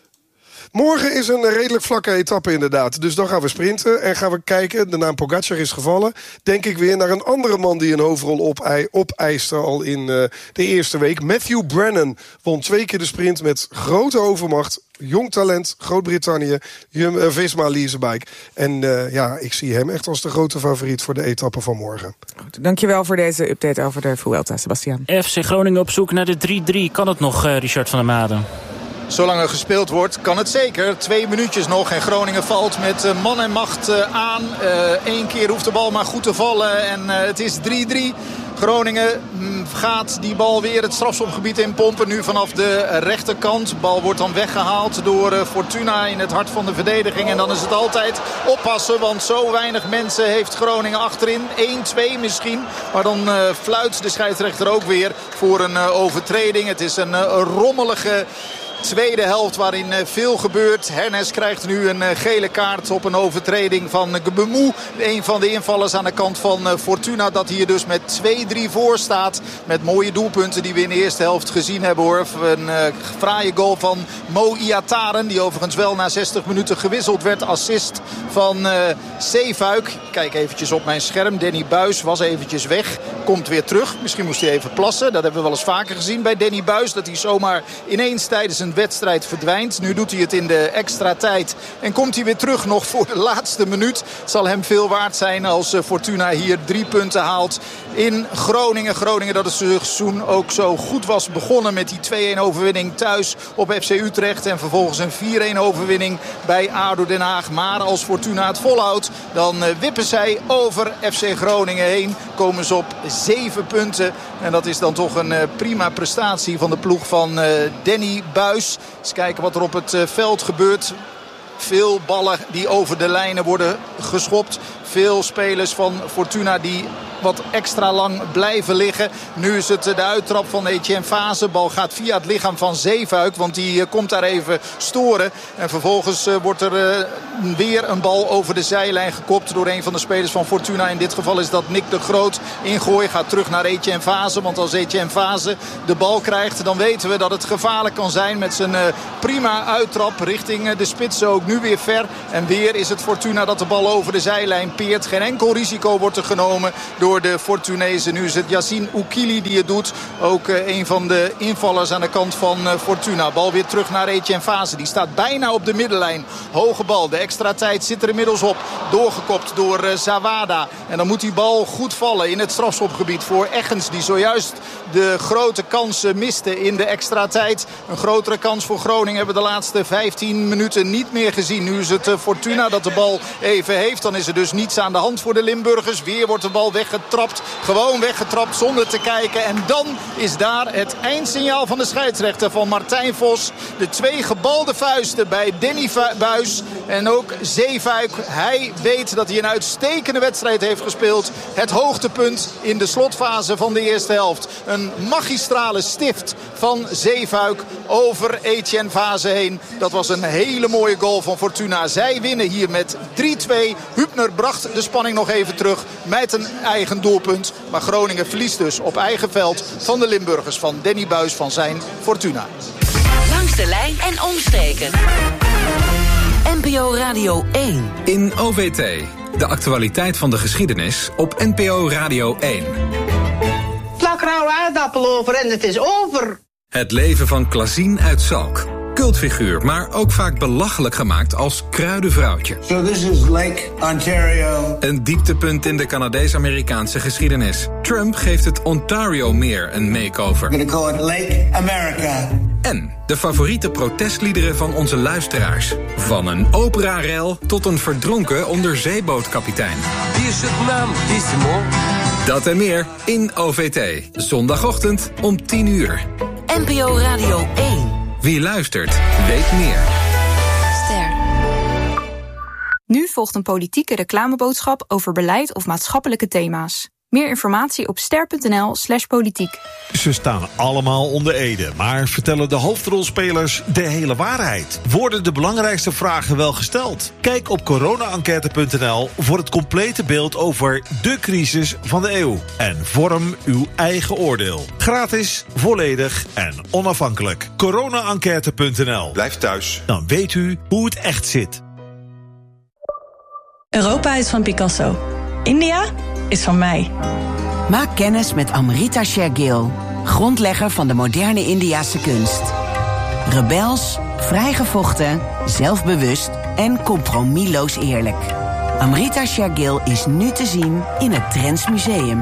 Speaker 8: Morgen is een redelijk vlakke etappe inderdaad. Dus dan gaan we sprinten en gaan we kijken. De naam Pogačar is gevallen. Denk ik weer naar een andere man die een hoofdrol op, opeiste al in uh, de eerste week. Matthew Brennan won twee keer de sprint met grote overmacht. Jong talent, Groot-Brittannië, Visma Leasebike. En uh, ja, ik zie hem echt als de grote favoriet voor de etappe van morgen.
Speaker 5: Goed, dankjewel voor deze update over de Vuelta, Sebastian.
Speaker 3: F C Groningen op zoek naar de drie drie. Kan het nog, uh, Richard van der Maden?
Speaker 6: Zolang er gespeeld wordt, kan het zeker. Twee minuutjes nog en Groningen valt met man en macht aan. Eén uh, keer hoeft de bal maar goed te vallen en uh, het is drie drie. Groningen gaat die bal weer het strafschopgebied in pompen. Nu vanaf de rechterkant. De bal wordt dan weggehaald door Fortuna in het hart van de verdediging. En dan is het altijd oppassen. Want zo weinig mensen heeft Groningen achterin. één twee misschien. Maar dan uh, fluit de scheidsrechter ook weer voor een uh, overtreding. Het is een uh, rommelige tweede helft waarin veel gebeurt. Hernes krijgt nu een gele kaart op een overtreding van Gbemou. Een van de invallers aan de kant van Fortuna. Dat hier dus met twee drie voor staat. Met mooie doelpunten die we in de eerste helft gezien hebben hoor. Een uh, fraaie goal van Mo Iataren. Die overigens wel na zestig minuten gewisseld werd. Assist van uh, Zeefuik. Kijk eventjes op mijn scherm. Danny Buis was eventjes weg. Komt weer terug. Misschien moest hij even plassen. Dat hebben we wel eens vaker gezien bij Danny Buis. Dat hij zomaar ineens tijdens een wedstrijd verdwijnt. Nu doet hij het in de extra tijd. En komt hij weer terug nog voor de laatste minuut. Het zal hem veel waard zijn als Fortuna hier drie punten haalt in Groningen. Groningen dat het seizoen ook zo goed was begonnen met die twee-een overwinning thuis op F C Utrecht. En vervolgens een vier-een overwinning bij A D O Den Haag. Maar als Fortuna het volhoudt, dan wippen zij over F C Groningen heen. Komen ze op zeven punten. En dat is dan toch een prima prestatie van de ploeg van Danny Buis. Eens kijken wat er op het veld gebeurt. Veel ballen die over de lijnen worden geschopt. Veel spelers van Fortuna die wat extra lang blijven liggen. Nu is het de uittrap van Etienne Fase. Bal gaat via het lichaam van Zeefuik, want die uh, komt daar even storen. En vervolgens uh, wordt er uh, weer een bal over de zijlijn gekopt door een van de spelers van Fortuna. In dit geval is dat Nick de Groot. Ingooi gaat terug naar Etienne Fase, want als Etienne Fase de bal krijgt, dan weten we dat het gevaarlijk kan zijn met zijn uh, prima uittrap richting uh, de spitsen. Ook nu weer ver. En weer is het Fortuna dat de bal over de zijlijn peert. Geen enkel risico wordt er genomen door de Fortunezen. Nu is het Yassine Oukili die het doet. Ook uh, een van de invallers aan de kant van uh, Fortuna. Bal weer terug naar Etienne Fase. Die staat bijna op de middenlijn. Hoge bal. De extra tijd zit er inmiddels op. Doorgekopt door uh, Zawada. En dan moet die bal goed vallen in het strafschopgebied voor Eggens. Die zojuist de grote kansen miste in de extra tijd. Een grotere kans voor Groningen hebben we de laatste vijftien minuten niet meer gezien. Nu is het uh, Fortuna dat de bal even heeft. Dan is er dus niets aan de hand voor de Limburgers. Weer wordt de bal weggetrapt. Gewoon weggetrapt zonder te kijken. En dan is daar het eindsignaal van de scheidsrechter van Martijn Vos. De twee gebalde vuisten bij Danny Buis. En ook Zeefuik. Hij weet dat hij een uitstekende wedstrijd heeft gespeeld. Het hoogtepunt in de slotfase van de eerste helft. Een magistrale stift van Zeefuik over Etienne Fase heen. Dat was een hele mooie goal van Fortuna. Zij winnen hier met drie twee. Hübner bracht de spanning nog even terug met een eigen doelpunt. Maar Groningen verliest dus op eigen veld van de Limburgers van Danny Buis van zijn Fortuna.
Speaker 2: Langs de lijn en omstreken. N P O Radio één.
Speaker 9: In O V T, de actualiteit van de geschiedenis op N P O Radio één.
Speaker 10: Plak rauwe aardappel over en het is over.
Speaker 9: Het leven van Klazien uit Zalk. Cultfiguur, maar ook vaak belachelijk gemaakt als kruidenvrouwtje.
Speaker 11: So this is Lake Ontario.
Speaker 9: Een dieptepunt in de Canadees-Amerikaanse geschiedenis. Trump geeft het Ontario-meer een makeover.
Speaker 11: We're gonna call it Lake America.
Speaker 9: En de favoriete protestliederen van onze luisteraars. Van een operarel tot een verdronken onderzeebootkapitein.
Speaker 12: Die is het naam, die is
Speaker 9: Dat en meer in O V T. Zondagochtend om tien uur.
Speaker 2: N P O Radio één.
Speaker 9: Wie luistert, weet meer.
Speaker 13: Ster. Nu volgt een politieke reclameboodschap over beleid of maatschappelijke thema's. Meer informatie op ster.nl slash politiek.
Speaker 14: Ze staan allemaal onder ede, maar vertellen de hoofdrolspelers de hele waarheid? Worden de belangrijkste vragen wel gesteld? Kijk op corona enquête punt n l voor het complete beeld over de crisis van de eeuw. En vorm uw eigen oordeel. Gratis, volledig en onafhankelijk. corona enquête punt n l.
Speaker 15: Blijf thuis.
Speaker 14: Dan weet u hoe het echt zit.
Speaker 16: Europa is van Picasso. India is van mij.
Speaker 17: Maak kennis met Amrita Shergill, grondlegger van de moderne Indiase kunst. Rebels, vrijgevochten, zelfbewust en compromisloos eerlijk. Amrita Shergill is nu te zien in het Trends Museum.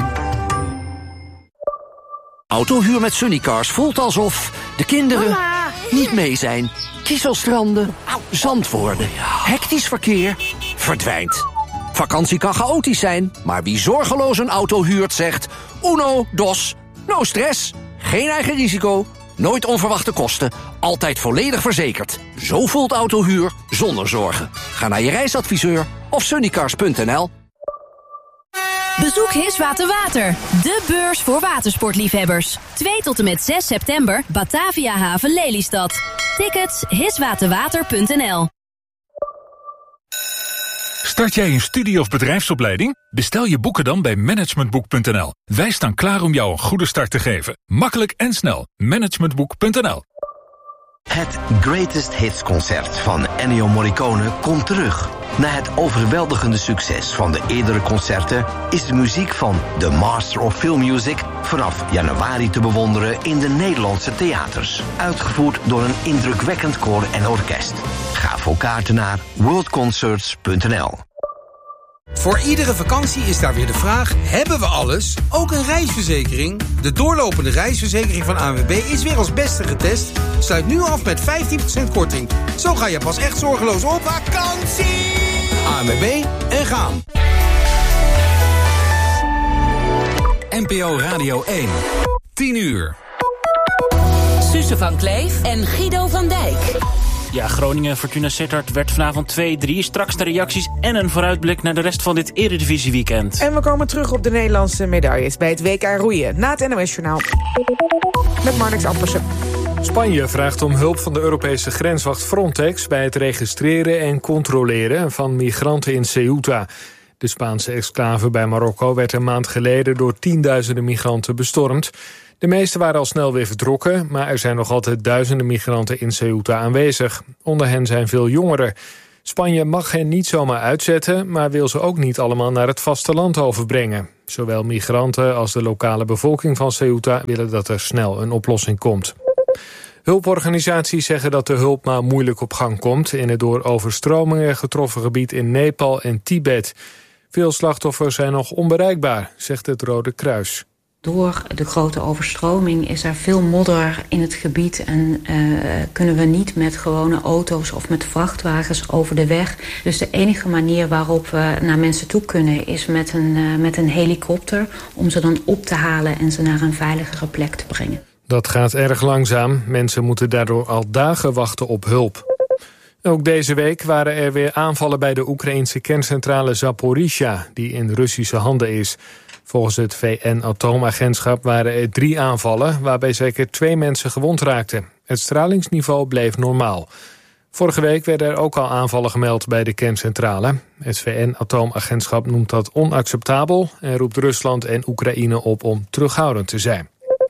Speaker 18: Autohuur met Sunnycars voelt alsof de kinderen Mama. niet mee zijn. Kieselstranden, zand worden, hectisch verkeer verdwijnt. Vakantie kan chaotisch zijn, maar wie zorgeloos een auto huurt zegt... Uno, dos, no stress, geen eigen risico, nooit onverwachte kosten... altijd volledig verzekerd. Zo voelt autohuur zonder zorgen. Ga naar je reisadviseur of sunnycars punt n l.
Speaker 19: Bezoek Hiswater Water, de beurs voor watersportliefhebbers. twee tot en met zes september, Batavia Haven Lelystad. Tickets hiswaterwater punt n l.
Speaker 20: Start jij een studie- of bedrijfsopleiding? Bestel je boeken dan bij managementboek punt n l. Wij staan klaar om jou een goede start te geven. Makkelijk en snel. managementboek punt n l.
Speaker 21: Het Greatest Hits concert van Ennio Morricone komt terug. Na het overweldigende succes van de eerdere concerten is de muziek van The Master of Film Music vanaf januari te bewonderen in de Nederlandse theaters. Uitgevoerd door een indrukwekkend koor en orkest. Ga voor kaarten naar world concerts punt n l.
Speaker 22: Voor iedere vakantie is daar weer de vraag, hebben we alles? Ook een reisverzekering? De doorlopende reisverzekering van A N W B is weer als beste getest. Sluit nu af met vijftien procent korting. Zo ga je pas echt zorgeloos op vakantie! A N W B en gaan.
Speaker 9: N P O Radio één. tien uur.
Speaker 2: Suze van Kleef en Guido van Dijk.
Speaker 3: Ja, Groningen Fortuna Sittard werd vanavond twee drie. Straks de reacties en een vooruitblik naar de rest van dit Eredivisie-weekend.
Speaker 5: En we komen terug op de Nederlandse medailles bij het W K roeien. Na het N O S-journaal. Met Marnix Ampersen.
Speaker 1: Spanje vraagt om hulp van de Europese grenswacht Frontex bij het registreren en controleren van migranten in Ceuta. De Spaanse exclave bij Marokko werd een maand geleden door tienduizenden migranten bestormd. De meeste waren al snel weer vertrokken, maar er zijn nog altijd duizenden migranten in Ceuta aanwezig. Onder hen zijn veel jongeren. Spanje mag hen niet zomaar uitzetten, maar wil ze ook niet allemaal naar het vasteland overbrengen. Zowel migranten als de lokale bevolking van Ceuta willen dat er snel een oplossing komt. Hulporganisaties zeggen dat de hulp maar moeilijk op gang komt in het door overstromingen getroffen gebied in Nepal en Tibet. Veel slachtoffers zijn nog onbereikbaar, zegt het Rode Kruis.
Speaker 12: Door de grote overstroming is er veel modder in het gebied en uh, kunnen we niet met gewone auto's of met vrachtwagens over de weg. Dus de enige manier waarop we naar mensen toe kunnen is met een, uh, met een helikopter om ze dan op te halen en ze naar een veiligere plek te brengen.
Speaker 1: Dat gaat erg langzaam. Mensen moeten daardoor al dagen wachten op hulp. Ook deze week waren er weer aanvallen bij de Oekraïnse kerncentrale Zaporizhzhia, die in Russische handen is. Volgens het V N-atoomagentschap waren er drie aanvallen, waarbij zeker twee mensen gewond raakten. Het stralingsniveau bleef normaal. Vorige week werden er ook al aanvallen gemeld bij de kerncentrale. Het V N-atoomagentschap noemt dat onacceptabel en roept Rusland en Oekraïne op om terughoudend te zijn.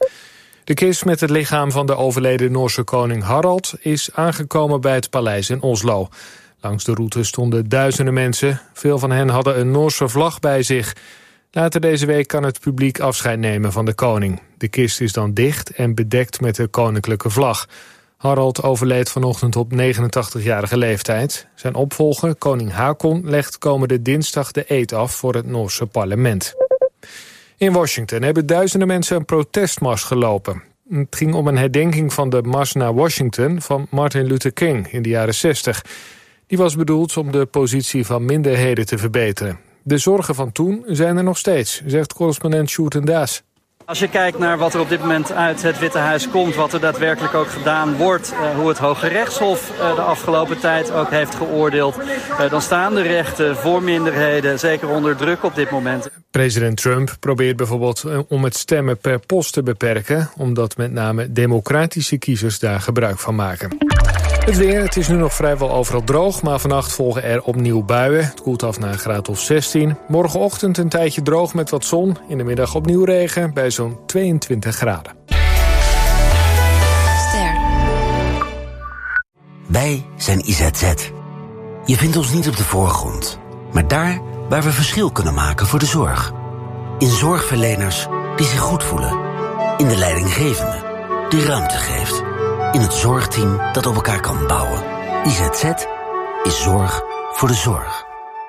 Speaker 1: De kist met het lichaam van de overleden Noorse koning Harald is aangekomen bij het paleis in Oslo. Langs de route stonden duizenden mensen. Veel van hen hadden een Noorse vlag bij zich. Later deze week kan het publiek afscheid nemen van de koning. De kist is dan dicht en bedekt met de koninklijke vlag. Harald overleed vanochtend op negenentachtigjarige leeftijd. Zijn opvolger, koning Haakon, legt komende dinsdag de eed af voor het Noorse parlement. In Washington hebben duizenden mensen een protestmars gelopen. Het ging om een herdenking van de Mars naar Washington van Martin Luther King in de jaren zestig. Die was bedoeld om de positie van minderheden te verbeteren. De zorgen van toen zijn er nog steeds, zegt correspondent Sjoerd en Daas.
Speaker 15: Als je kijkt naar wat er op dit moment uit het Witte Huis komt, wat er daadwerkelijk ook gedaan wordt, uh, hoe het Hoge Rechtshof uh, de afgelopen tijd ook heeft geoordeeld, uh, dan staan de rechten voor minderheden zeker onder druk op dit moment.
Speaker 1: President Trump probeert bijvoorbeeld uh, om het stemmen per post te beperken, omdat met name democratische kiezers daar gebruik van maken. Het weer, het is nu nog vrijwel overal droog, maar vannacht volgen er opnieuw buien. Het koelt af naar een graad of zestien. Morgenochtend een tijdje droog met wat zon. In de middag opnieuw regen bij zo'n tweeëntwintig graden.
Speaker 23: Ster. Wij zijn I Z Z. Je vindt ons niet op de voorgrond, maar daar waar we verschil kunnen maken voor de zorg. In zorgverleners die zich goed voelen. In de leidinggevende die ruimte geeft. In het zorgteam dat op elkaar kan bouwen. I Z Z is zorg voor de zorg.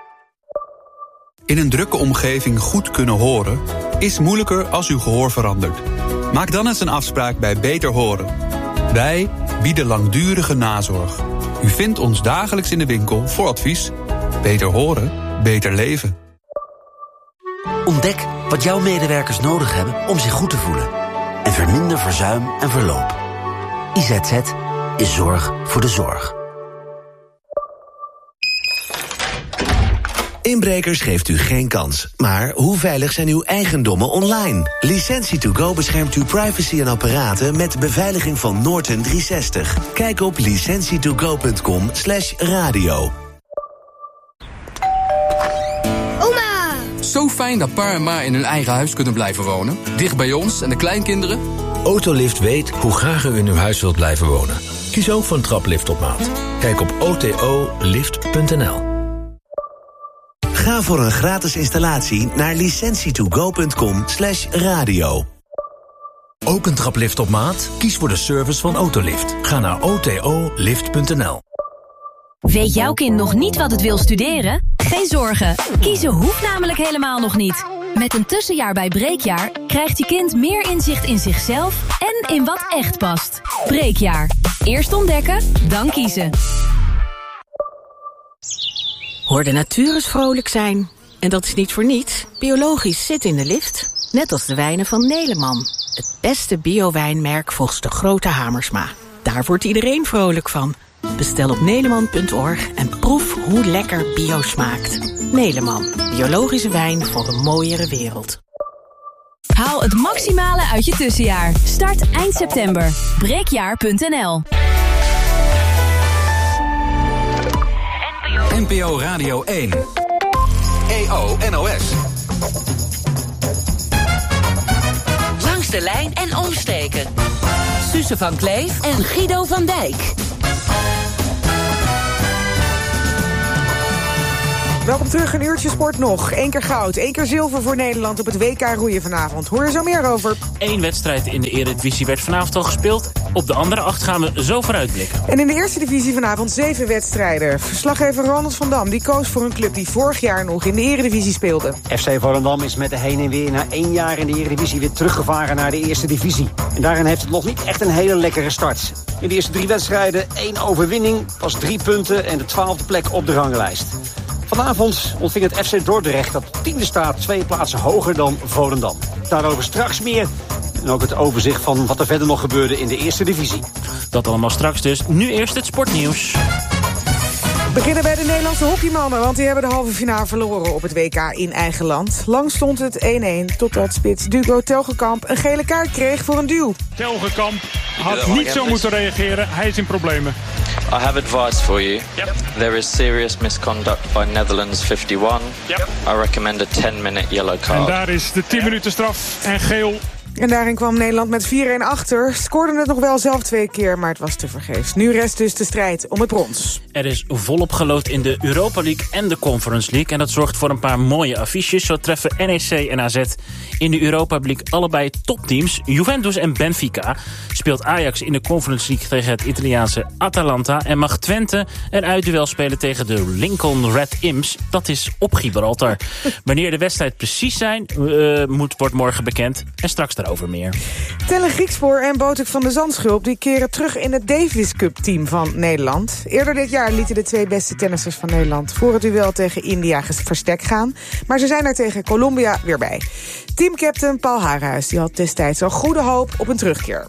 Speaker 24: In een drukke omgeving goed kunnen horen is moeilijker als uw gehoor verandert. Maak dan eens een afspraak bij Beter Horen. Wij bieden langdurige nazorg. U vindt ons dagelijks in de winkel voor advies. Beter horen, beter leven.
Speaker 23: Ontdek wat jouw medewerkers nodig hebben om zich goed te voelen. En verminder verzuim en verloop. I Z Z is zorg voor de zorg.
Speaker 25: Inbrekers geeft u geen kans. Maar hoe veilig zijn uw eigendommen online? Licentie to go beschermt uw privacy en apparaten met beveiliging van Norton driehonderdzestig. Kijk op licentietogo punt com slash radio.
Speaker 26: Oma! Zo fijn dat pa en ma in hun eigen huis kunnen blijven wonen. Dicht bij ons en de kleinkinderen.
Speaker 27: Autolift weet hoe graag u in uw huis wilt blijven wonen. Kies ook voor een traplift op maat. Kijk op o t o lift punt n l.
Speaker 25: Ga voor een gratis installatie naar licentietogo punt com slash radio.
Speaker 27: Ook een traplift op maat? Kies voor de service van Autolift. Ga naar o t o lift punt n l.
Speaker 19: Weet jouw kind nog niet wat het wil studeren? Geen zorgen. Kiezen hoeft namelijk helemaal nog niet. Met een tussenjaar bij Breekjaar krijgt je kind meer inzicht in zichzelf en in wat echt past. Breekjaar. Eerst ontdekken, dan kiezen.
Speaker 28: Hoor de natuur eens vrolijk zijn. En dat is niet voor niets. Biologisch zit in de lift. Net als de wijnen van Neleman. Het beste bio-wijnmerk volgens de grote Hamersma. Daar wordt iedereen vrolijk van. Bestel op neleman punt org en proef hoe lekker bio smaakt. Neleman, biologische wijn voor een mooiere wereld.
Speaker 19: Haal het maximale uit je tussenjaar. Start eind september. breekjaar punt n l.
Speaker 9: N P O Radio één. E O N O S.
Speaker 2: Langs de lijn en omsteken. Suze van Kleef en Guido van Dijk.
Speaker 5: Welkom terug, een uurtje sport nog. Eén keer goud, één keer zilver voor Nederland op het W K roeien vanavond. Hoor je zo meer over.
Speaker 3: Eén wedstrijd in de Eredivisie werd vanavond al gespeeld. Op de andere acht gaan we zo vooruitblikken.
Speaker 5: En in de eerste divisie vanavond zeven wedstrijden. Verslaggever Ronald van Dam die koos voor een club die vorig jaar nog in de Eredivisie speelde.
Speaker 4: F C Volendam is met de heen en weer na één jaar in de Eredivisie weer teruggevaren naar de eerste divisie. En daarin heeft het nog niet echt een hele lekkere start. In de eerste drie wedstrijden één overwinning, pas drie punten en de twaalfde plek op de ranglijst. Vanavond ontving het F C Dordrecht dat tiende staat twee plaatsen hoger dan Volendam. Daarover straks meer. En ook het overzicht van wat er verder nog gebeurde in de eerste divisie.
Speaker 3: Dat allemaal straks dus. Nu eerst het sportnieuws.
Speaker 5: We beginnen bij de Nederlandse hockeymannen, want die hebben de halve finale verloren op het W K in eigen land. Lang stond het één-één totdat spits Dugo Telgekamp een gele kaart kreeg voor een duw.
Speaker 6: Telgekamp had niet zo moeten reageren, hij is in problemen.
Speaker 7: I have advice for you.
Speaker 6: Yep.
Speaker 7: There is serious misconduct by Netherlands fifty-one.
Speaker 6: Yep.
Speaker 7: I recommend a ten minute yellow card.
Speaker 6: En daar is de tien minuten straf en geel.
Speaker 5: En daarin kwam Nederland met vier-één achter. Scoorde het nog wel zelf twee keer, maar het was tevergeefs. Nu rest dus de strijd om het brons.
Speaker 3: Er is volop gelood in de Europa League en de Conference League. En dat zorgt voor een paar mooie affiches. Zo treffen N E C en A Z in de Europa League allebei topteams. Juventus en Benfica. Speelt Ajax in de Conference League tegen het Italiaanse Atalanta. En mag Twente een uitduel spelen tegen de Lincoln Red Imps. Dat is op Gibraltar. Wanneer de wedstrijd precies zijn, uh, moet, wordt morgen bekend. En straks daarover meer.
Speaker 5: Telle Griekspoor en Botek van de Zandschulp die keren terug in het Davis Cup team van Nederland. Eerder dit jaar lieten de twee beste tennissers van Nederland voor het duel tegen India verstek gaan. Maar ze zijn er tegen Colombia weer bij. Teamcaptain Paul Haarhuis die had destijds al goede hoop op een terugkeer.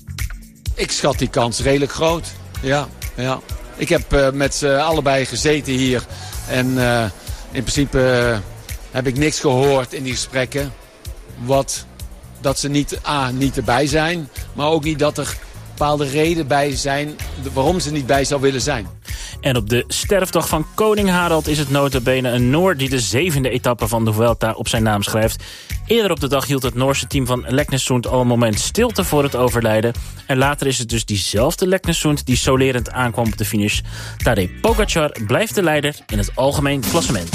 Speaker 8: Ik schat die kans redelijk groot. Ja, ja. Ik heb uh, met ze allebei gezeten hier. En uh, in principe uh, heb ik niks gehoord in die gesprekken. Wat dat ze niet, A, niet erbij zijn. Maar ook niet dat er bepaalde redenen bij zijn waarom ze niet bij zou willen zijn.
Speaker 3: En op de sterfdag van koning Harald is het nota bene een Noor die de zevende etappe van de Vuelta op zijn naam schrijft. Eerder op de dag hield het Noorse team van Leknesund al een moment stilte voor het overlijden. En later is het dus diezelfde Leknesund die solerend aankwam op de finish. Tadej Pogacar blijft de leider in het algemeen klassement.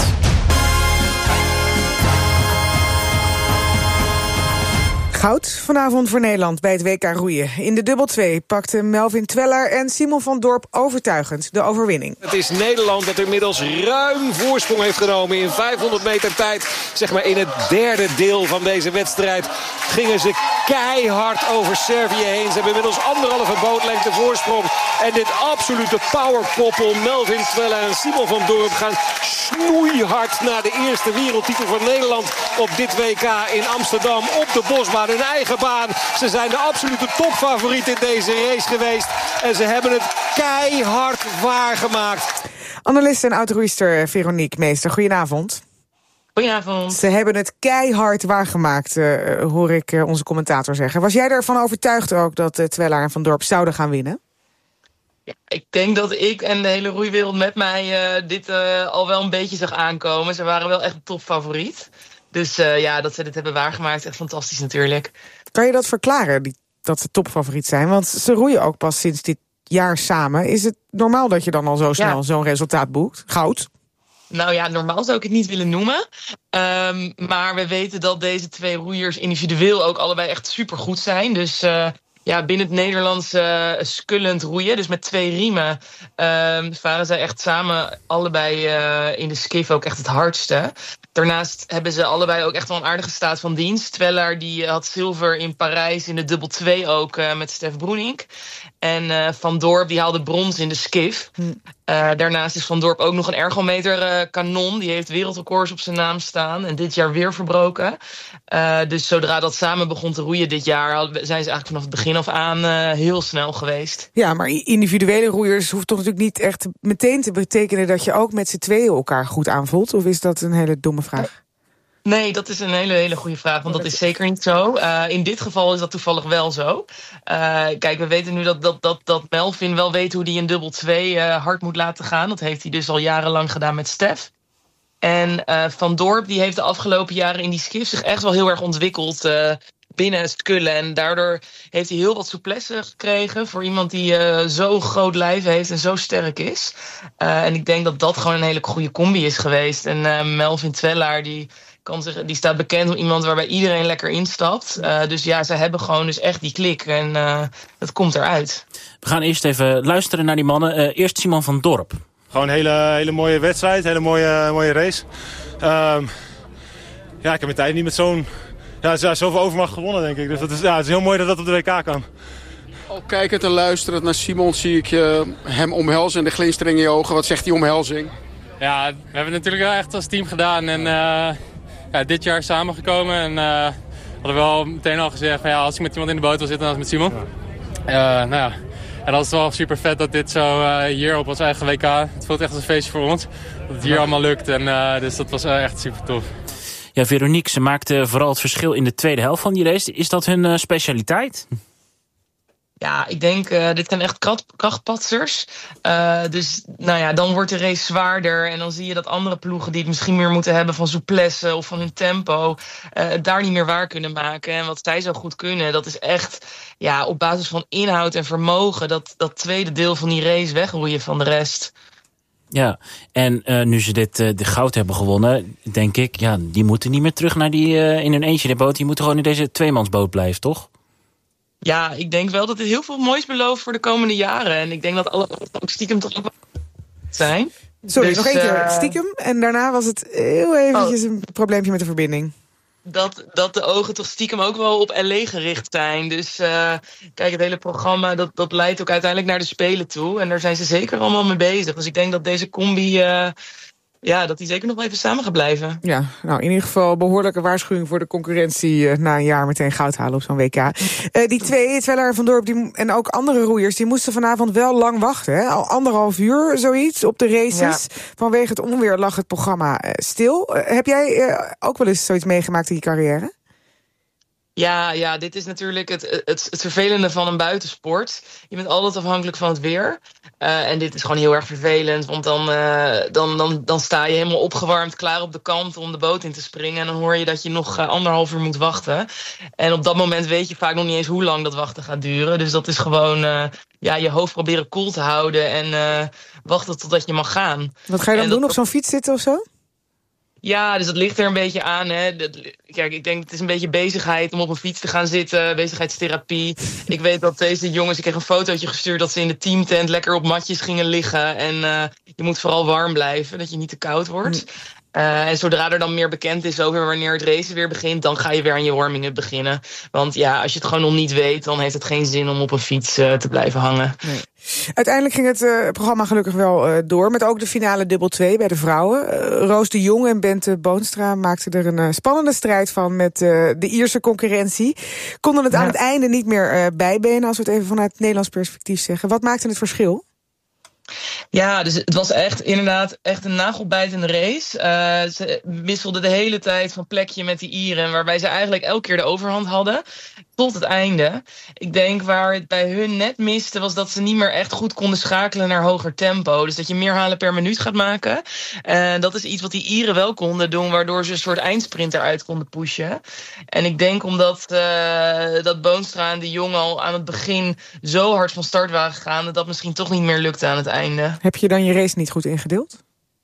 Speaker 5: Goud vanavond voor Nederland bij het W K roeien. In de dubbel twee pakten Melvin Twellaar en Simon van Dorp overtuigend de overwinning.
Speaker 10: Het is Nederland dat inmiddels ruim voorsprong heeft genomen in vijfhonderd meter tijd. Zeg maar in het derde deel van deze wedstrijd gingen ze keihard over Servië heen. Ze hebben inmiddels anderhalve bootlengte voorsprong. En dit absolute powerkoppel Melvin Twellaar en Simon van Dorp gaan snoeihard naar de eerste wereldtitel van Nederland op dit W K in Amsterdam op de Bosbaan. Hun eigen baan. Ze zijn de absolute topfavoriet in deze race geweest. En ze hebben het keihard waargemaakt.
Speaker 5: Analist en oud-roeister Veronique Meester, goedenavond.
Speaker 11: Goedenavond.
Speaker 5: Ze hebben het keihard waargemaakt, uh, hoor ik uh, onze commentator zeggen. Was jij ervan overtuigd ook dat uh, Twellaar en Van Dorp zouden gaan winnen?
Speaker 11: Ja, ik denk dat ik en de hele roeiwereld met mij uh, dit uh, al wel een beetje zag aankomen. Ze waren wel echt een topfavoriet. Dus uh, ja, dat ze dit hebben waargemaakt, echt fantastisch natuurlijk.
Speaker 5: Kan je dat verklaren, die, dat ze topfavoriet zijn? Want ze roeien ook pas sinds dit jaar samen. Is het normaal dat je dan al zo snel ja. zo'n resultaat boekt? Goud?
Speaker 11: Nou ja, normaal zou ik het niet willen noemen. Um, maar we weten dat deze twee roeiers individueel ook allebei echt supergoed zijn. Dus uh, ja, binnen het Nederlands uh, skullend roeien, dus met twee riemen, um, varen zij echt samen allebei uh, in de skiff ook echt het hardste. Daarnaast hebben ze allebei ook echt wel een aardige staat van dienst. Twellaar die had zilver in Parijs in de dubbel twee ook uh, met Stef Broenink. En uh, Van Dorp die haalde brons in de skiff. Hm. Uh, daarnaast is Van Dorp ook nog een ergometer uh, kanon. Die heeft wereldrecords op zijn naam staan. En dit jaar weer verbroken. Uh, dus zodra dat samen begon te roeien dit jaar, zijn ze eigenlijk vanaf het begin af aan uh, heel snel geweest.
Speaker 5: Ja, maar individuele roeiers hoeft toch natuurlijk niet echt meteen te betekenen dat je ook met z'n tweeën elkaar goed aanvoelt? Of is dat een hele domme vraag?
Speaker 11: Nee, dat is een hele, hele goede vraag, want dat is zeker niet zo. Uh, in dit geval is dat toevallig wel zo. Uh, kijk, we weten nu dat, dat, dat, dat Melvin wel weet hoe hij een dubbel twee uh, hard moet laten gaan. Dat heeft hij dus al jarenlang gedaan met Stef. En uh, Van Dorp die heeft de afgelopen jaren in die skiff zich echt wel heel erg ontwikkeld uh, binnen het skullen. En daardoor heeft hij heel wat souplesse gekregen voor iemand die uh, zo'n groot lijf heeft en zo sterk is. Uh, en ik denk dat dat gewoon een hele goede combi is geweest. En uh, Melvin Twellaar, die... Kan zich, die staat bekend om iemand waarbij iedereen lekker instapt. Uh, dus ja, ze hebben gewoon dus echt die klik. En uh, dat komt eruit.
Speaker 3: We gaan eerst even luisteren naar die mannen. Uh, eerst Simon van Dorp.
Speaker 13: Gewoon een hele, hele mooie wedstrijd. Hele mooie, mooie race. Um, ja, ik heb mijn tijd niet met zo'n... Ja, zoveel overmacht gewonnen, denk ik. Dus dat is, ja, het is heel mooi dat dat op de W K kan.
Speaker 14: Al kijkend en luisterend naar Simon zie ik je hem omhelzen en de glinstering in je ogen. Wat zegt die omhelzing?
Speaker 16: Ja, we hebben het natuurlijk wel echt als team gedaan. En... Uh... Ja, dit jaar samengekomen en uh, hadden we al meteen al gezegd van, ja, als ik met iemand in de boot wil zitten, dan is het met Simon. Uh, nou ja, en dat is wel super vet dat dit zo uh, hier op ons eigen W K, het voelt echt als een feestje voor ons. Dat het hier allemaal lukt en uh, dus dat was uh, echt super tof.
Speaker 3: Ja, Veronique, ze maakte vooral het verschil in de tweede helft van die race. Is dat hun uh, specialiteit?
Speaker 11: Ja, ik denk, uh, dit zijn echt kracht, krachtpatsers. Uh, dus nou ja, dan wordt de race zwaarder. En dan zie je dat andere ploegen die het misschien meer moeten hebben van souplesse of van hun tempo, uh, daar niet meer waar kunnen maken. En wat zij zo goed kunnen, dat is echt ja, op basis van inhoud en vermogen dat, dat tweede deel van die race wegroeien van de rest.
Speaker 3: Ja, en uh, nu ze dit uh, de goud hebben gewonnen, denk ik, ja, die moeten niet meer terug naar die uh, in hun eentje de boot. Die moeten gewoon in deze tweemansboot blijven, toch?
Speaker 11: Ja, ik denk wel dat dit heel veel moois belooft voor de komende jaren. En ik denk dat alle ook stiekem toch ook zijn.
Speaker 5: Sorry,
Speaker 11: dus,
Speaker 5: nog één keer
Speaker 11: uh,
Speaker 5: stiekem. En daarna was het heel eventjes oh. een probleempje met de verbinding.
Speaker 11: Dat, dat de ogen toch stiekem ook wel op L A gericht zijn. Dus uh, kijk, het hele programma dat, dat leidt ook uiteindelijk naar de Spelen toe. En daar zijn ze zeker allemaal mee bezig. Dus ik denk dat deze combi... Uh, Ja, dat die zeker nog wel even samen gaat blijven.
Speaker 5: Ja, nou in ieder geval behoorlijke waarschuwing voor de concurrentie uh, na een jaar meteen goud halen op zo'n W K. Uh, die twee, Twellaar, Van Dorp die, en ook andere roeiers, die moesten vanavond wel lang wachten. Hè? Al anderhalf uur zoiets op de races. Ja. Vanwege het onweer lag het programma uh, stil. Uh, heb jij uh, ook wel eens zoiets meegemaakt in je carrière?
Speaker 11: Ja, ja, dit is natuurlijk het, het, het vervelende van een buitensport. Je bent altijd afhankelijk van het weer. Uh, en dit is gewoon heel erg vervelend. Want dan, uh, dan, dan, dan sta je helemaal opgewarmd, klaar op de kant om de boot in te springen. En dan hoor je dat je nog uh, anderhalf uur moet wachten. En op dat moment weet je vaak nog niet eens hoe lang dat wachten gaat duren. Dus dat is gewoon uh, ja, je hoofd proberen koel te houden. En uh, wachten totdat je mag gaan.
Speaker 5: Wat ga je dan
Speaker 11: en
Speaker 5: doen?
Speaker 11: dat...
Speaker 5: Op zo'n fiets zitten of zo?
Speaker 11: Ja, dus dat ligt er een beetje aan. Hè. Kijk, ik denk het is een beetje bezigheid om op een fiets te gaan zitten. Bezigheidstherapie. Ik weet dat deze jongens, ik kreeg een fotootje gestuurd dat ze in de teamtent lekker op matjes gingen liggen. En uh, je moet vooral warm blijven, dat je niet te koud wordt. Uh, en zodra er dan meer bekend is over wanneer het racen weer begint, dan ga je weer aan je warming-up beginnen. Want ja, als je het gewoon nog niet weet, dan heeft het geen zin om op een fiets uh, te blijven hangen.
Speaker 5: Nee. Uiteindelijk ging het uh, programma gelukkig wel uh, door, met ook de finale dubbel twee bij de vrouwen. Uh, Roos de Jong en Bente Boonstra maakten er een uh, spannende strijd van met uh, de Ierse concurrentie. Konden het ja. aan het einde niet meer uh, bijbenen, als we het even vanuit het Nederlands perspectief zeggen. Wat maakte het verschil?
Speaker 11: Ja, dus het was echt inderdaad echt een nagelbijtende race. Uh, ze wisselden de hele tijd van plekje met die Ieren, waarbij ze eigenlijk elke keer de overhand hadden. Tot het einde. Ik denk waar het bij hun net miste, was dat ze niet meer echt goed konden schakelen naar hoger tempo. Dus dat je meer halen per minuut gaat maken. En uh, dat is iets wat die Ieren wel konden doen, waardoor ze een soort eindsprint eruit konden pushen. En ik denk omdat uh, dat Boonstra en de Jong al aan het begin zo hard van start waren gegaan, dat dat misschien toch niet meer lukte aan het einde.
Speaker 5: Heb je dan je race niet goed ingedeeld?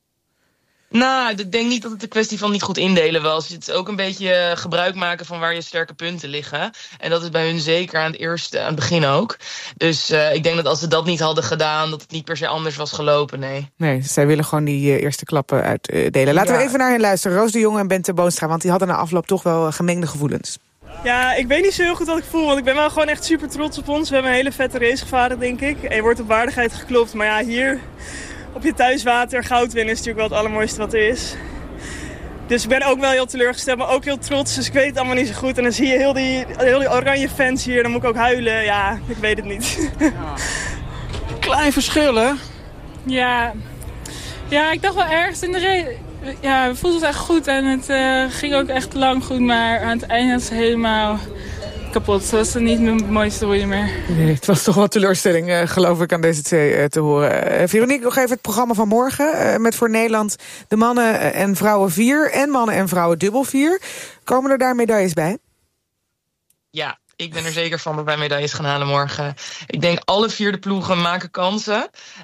Speaker 11: Nou, ik denk niet dat het een kwestie van niet goed indelen was. Het is ook een beetje gebruik maken van waar je sterke punten liggen. En dat is bij hun zeker aan het eerste, aan het begin ook. Dus uh, ik denk dat als ze dat niet hadden gedaan, dat het niet per se anders was gelopen, nee.
Speaker 5: Nee, zij willen gewoon die uh, eerste klappen uitdelen. Laten ja. we even naar hen luisteren. Roos de Jong en Bente Boonstra, want die hadden na afloop toch wel uh, gemengde gevoelens.
Speaker 17: Ja, ik weet niet zo heel goed wat ik voel, want ik ben wel gewoon echt super trots op ons. We hebben een hele vette race gevaren, denk ik. En je wordt op waardigheid geklopt, maar ja, hier op je thuiswater goud winnen is natuurlijk wel het allermooiste wat er is. Dus ik ben ook wel heel teleurgesteld, maar ook heel trots. Dus ik weet het allemaal niet zo goed. En dan zie je heel die, heel die oranje fans hier. Dan moet ik ook huilen. Ja, ik weet het niet. Ja.
Speaker 1: Klein verschil, hè?
Speaker 12: Ja. Ja, ik dacht wel ergens in de race. Ja, we voelden het echt goed. En het uh, ging ook echt lang goed. Maar aan het einde was het helemaal kapot. Het was niet mijn mooiste roeien meer.
Speaker 5: Nee, het was toch wel teleurstelling, uh, geloof ik, aan deze twee uh, te horen. Uh, Veronique, nog even het programma van morgen. Uh, met voor Nederland de mannen en vrouwen vier en mannen en vrouwen dubbel vier. Komen er daar medailles bij?
Speaker 11: Ja, ik ben er zeker van dat wij medailles gaan halen morgen. Ik denk alle vier de ploegen maken kansen.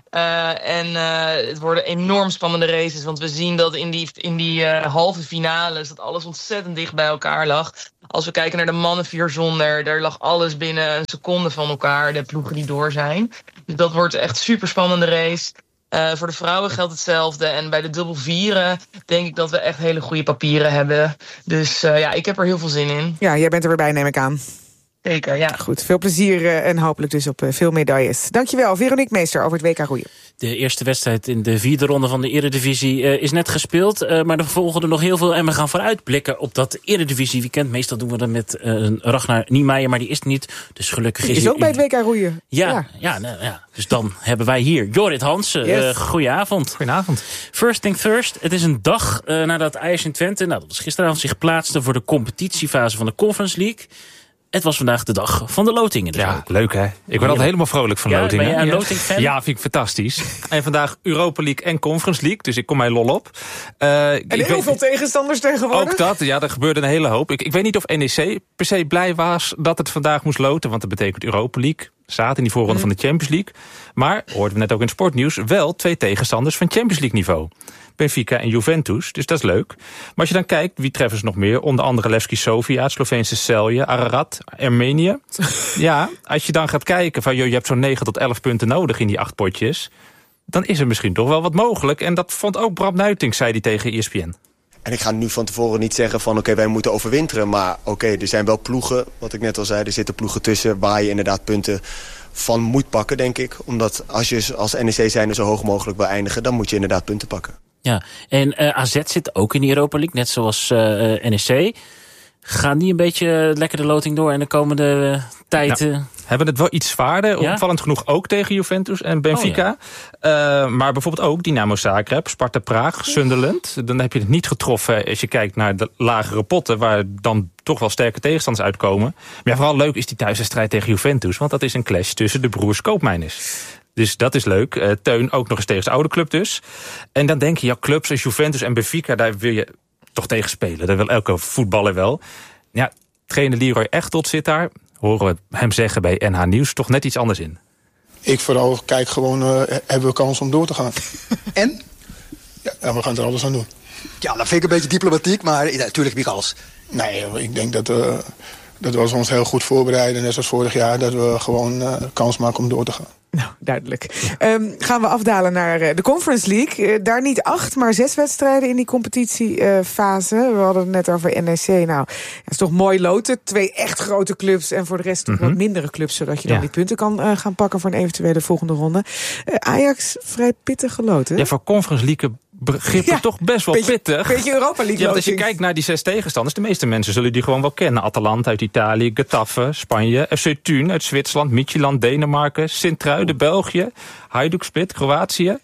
Speaker 11: Uh, en uh, het worden enorm spannende races. Want we zien dat in die, in die uh, halve finales dat alles ontzettend dicht bij elkaar lag. Als we kijken naar de mannen vier zonder, daar lag alles binnen een seconde van elkaar. De ploegen die door zijn. Dus dat wordt echt super spannende race. Uh, voor de vrouwen geldt hetzelfde. En bij de dubbel vieren denk ik dat we echt hele goede papieren hebben. Dus uh, ja, ik heb er heel veel zin in.
Speaker 5: Ja, jij bent er weer bij, neem ik aan.
Speaker 11: Zeker, ja.
Speaker 5: Goed, veel plezier uh, en hopelijk dus op uh, veel medailles. Dankjewel, Veronique Meester over het W K roeien.
Speaker 3: De eerste wedstrijd in de vierde ronde van de Eredivisie uh, is net gespeeld. Uh, maar er volgen er nog heel veel en we gaan vooruitblikken op dat Eredivisie weekend. Meestal doen we dat met uh, Ragnar Niemeyer, maar die is er niet. Dus gelukkig
Speaker 5: die
Speaker 3: is
Speaker 5: is ook bij het W K roeien.
Speaker 3: Ja, ja. ja, nou, ja. Dus dan hebben wij hier Jorrit Hansen. Yes. Uh, goedenavond.
Speaker 15: Goedenavond.
Speaker 3: First thing first, het is een dag uh, nadat Ajax in Twente, nou, dat was gisteravond, zich plaatste voor de competitiefase van de Conference League. Het was vandaag de dag van de lotingen. Dus
Speaker 15: ja, ook. Leuk hè? Ik ben altijd helemaal vrolijk van
Speaker 3: ja,
Speaker 15: lotingen.
Speaker 3: Ben jij een loting-fan?
Speaker 15: Ja, vind ik fantastisch. En vandaag Europa League en Conference League, dus ik kom mij lol op.
Speaker 5: Uh, en heel weet, veel tegenstanders tegenwoordig.
Speaker 15: Ook dat, ja, er gebeurde een hele hoop. Ik, ik weet niet of N E C per se blij was dat het vandaag moest loten, want dat betekent Europa League. Zaten in die voorronde mm. van de Champions League. Maar, hoorden we net ook in het sportnieuws, wel twee tegenstanders van Champions League niveau. Benfica en Juventus, dus dat is leuk. Maar als je dan kijkt, wie treffen ze nog meer? Onder andere Levski Sofia, het Sloveense Celje, Ararat, Armenië. Ja, als je dan gaat kijken van, joh, je hebt zo'n negen tot elf punten nodig in die acht potjes, dan is er misschien toch wel wat mogelijk. En dat vond ook Bram Nuitink, zei hij tegen E S P N.
Speaker 18: En ik ga nu van tevoren niet zeggen van, oké, okay, wij moeten overwinteren. Maar oké, okay, er zijn wel ploegen, wat ik net al zei, er zitten ploegen tussen waar je inderdaad punten van moet pakken, denk ik. Omdat als je als N E C zijnde zo hoog mogelijk wil eindigen, dan moet je inderdaad punten pakken.
Speaker 3: Ja, en uh, A Z zit ook in de Europa League, net zoals uh, N E C. Gaan die een beetje lekker de loting door in de komende uh, tijd?
Speaker 15: Nou, hebben het wel iets zwaarder, ja? Opvallend genoeg ook tegen Juventus en Benfica. Oh, ja. uh, maar bijvoorbeeld ook Dynamo Zagreb, Sparta Praag, Sunderland. Dan heb je het niet getroffen als je kijkt naar de lagere potten, waar dan toch wel sterke tegenstanders uitkomen. Maar ja, vooral leuk is die thuiswedstrijd tegen Juventus, want dat is een clash tussen de broers Koopmeiners. Dus dat is leuk. Uh, Teun ook nog eens tegen zijn oude club dus. En dan denk je, ja, clubs als Juventus en Benfica, daar wil je toch tegen spelen. Dat wil elke voetballer wel. Ja, trainer Leroy Echtold zit daar. Horen we hem zeggen bij N H Nieuws toch net iets anders in.
Speaker 14: Ik vooral kijk gewoon, uh, hebben we kans om door te gaan.
Speaker 20: En?
Speaker 14: Ja, en we gaan er alles aan doen.
Speaker 20: Ja, dat vind ik een beetje diplomatiek, maar ja, natuurlijk heb je kans.
Speaker 14: Nee, ik denk dat, uh, dat we ons heel goed voorbereiden. Net zoals vorig jaar, dat we gewoon uh, kans maken om door te gaan.
Speaker 5: Nou, duidelijk. Um, gaan we afdalen naar uh, de Conference League. Uh, daar niet acht, maar zes wedstrijden in die competitiefase. Uh, we hadden het net over N E C. Nou, het is toch mooi loten. Twee echt grote clubs en voor de rest mm-hmm. wat mindere clubs, zodat je dan ja. die punten kan uh, gaan pakken voor een eventuele volgende ronde. Uh, Ajax vrij pittig geloten.
Speaker 15: Ja, voor Conference League begrippen ja, toch best wel
Speaker 5: beetje,
Speaker 15: pittig.
Speaker 5: Beetje Europa League
Speaker 15: ja, als je kijkt naar die zes tegenstanders, de meeste mensen zullen die gewoon wel kennen. Atalanta uit Italië, Getafe, Spanje, F C Thun uit Zwitserland, Midtjylland, Denemarken, Sint-Truiden, België, Hajduk Split, Kroatië.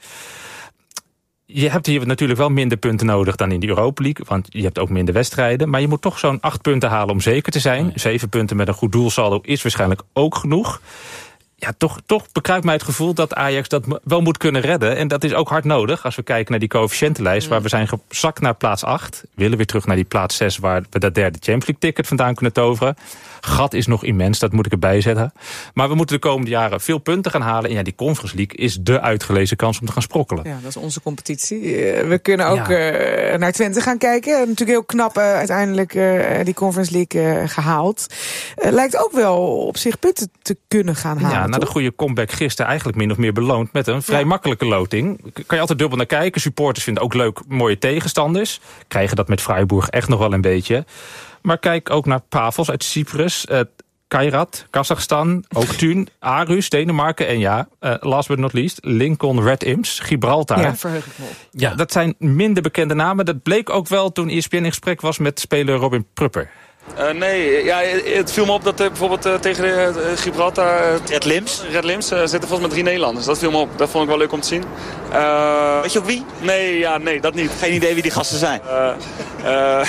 Speaker 15: Je hebt hier natuurlijk wel minder punten nodig dan in de Europa League, want je hebt ook minder wedstrijden. Maar je moet toch zo'n acht punten halen om zeker te zijn. Oh ja. Zeven punten met een goed doelsaldo is waarschijnlijk ook genoeg. Ja, toch, toch bekruipt mij het gevoel dat Ajax dat wel moet kunnen redden. En dat is ook hard nodig als we kijken naar die coëfficiëntenlijst, mm. waar we zijn gezakt naar plaats acht. Willen weer terug naar die plaats zes, waar we dat derde Champions League ticket vandaan kunnen toveren. Gat is nog immens, dat moet ik erbij zetten. Maar we moeten de komende jaren veel punten gaan halen. En ja, die Conference League is de uitgelezen kans om te gaan sprokkelen.
Speaker 5: Ja, dat is onze competitie. We kunnen ook ja. uh, naar Twente gaan kijken. Natuurlijk heel knap uh, uiteindelijk uh, die Conference League uh, gehaald. Uh, lijkt ook wel op zich punten te kunnen gaan halen.
Speaker 15: Ja, na de goede comeback gisteren eigenlijk min of meer beloond met een vrij ja. makkelijke loting. Kan je altijd dubbel naar kijken. Supporters vinden ook leuk mooie tegenstanders. Krijgen dat met Freiburg echt nog wel een beetje. Maar kijk ook naar Pavos uit Cyprus. Uh, Kairat, Kazachstan, ook Thun, Aarhus, Denemarken en ja, uh, last but not least, Lincoln Red Imps, Gibraltar.
Speaker 5: Ja, verheug ik me op.
Speaker 15: Ja, dat zijn minder bekende namen. Dat bleek ook wel toen E S P N in gesprek was met speler Robin Prupper.
Speaker 21: Uh, nee, ja, het viel me op dat uh, bijvoorbeeld uh, tegen uh, Gibraltar... Uh,
Speaker 22: Red Lims?
Speaker 21: Red Lims uh, zitten volgens mij drie Nederlanders. Dat viel me op. Dat vond ik wel leuk om te zien. Uh,
Speaker 22: Weet je ook wie?
Speaker 21: Nee, ja, nee, dat niet.
Speaker 22: Geen idee wie die gasten zijn?
Speaker 21: Uh, uh,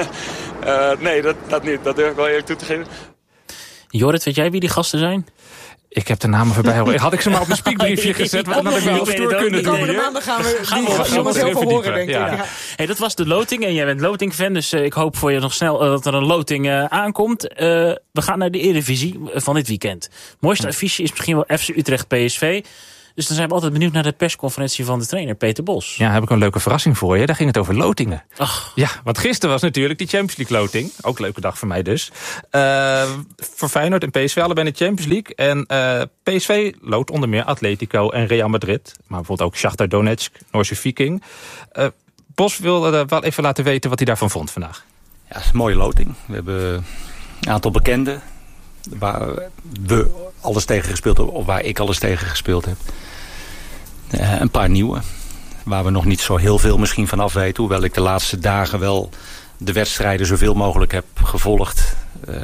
Speaker 21: uh, nee, dat, dat niet. Dat durf ik wel eerlijk toe te geven.
Speaker 3: Jorrit, weet jij wie die gasten zijn?
Speaker 15: Ik heb de namen voorbij. Had ik ze maar op een speakbriefje gezet, dan had ik me op stoer kunnen doen.
Speaker 5: Komende maanden gaan we
Speaker 3: gaan
Speaker 5: die
Speaker 3: we
Speaker 5: jongens heel veel horen, denk ik.
Speaker 3: Ja. Ja. Hey, dat was de loting en jij bent loting-fan, dus uh, ik hoop voor je nog snel uh, dat er een loting uh, aankomt. Uh, we gaan naar de Eredivisie van dit weekend. Het mooiste affiche is misschien wel F C Utrecht P S V. Dus dan zijn we altijd benieuwd naar de persconferentie van de trainer Peter Bos.
Speaker 15: Ja, heb ik een leuke verrassing voor je. Daar ging het over lotingen.
Speaker 3: Ach.
Speaker 15: Ja, want gisteren was natuurlijk die Champions League loting. Ook een leuke dag voor mij dus. Uh, voor Feyenoord en P S V allebei in de Champions League. En uh, P S V loot onder meer Atletico en Real Madrid. Maar bijvoorbeeld ook Shakhtar Donetsk, Noorse Viking. Uh, Bos wil uh, wel even laten weten wat hij daarvan vond vandaag.
Speaker 22: Ja, het is een mooie loting. We hebben een aantal bekenden waar we alles tegen gespeeld hebben, of waar ik alles tegen gespeeld heb. Uh, een paar nieuwe, waar we nog niet zo heel veel misschien van af weten. Hoewel ik de laatste dagen wel de wedstrijden zoveel mogelijk heb gevolgd uh,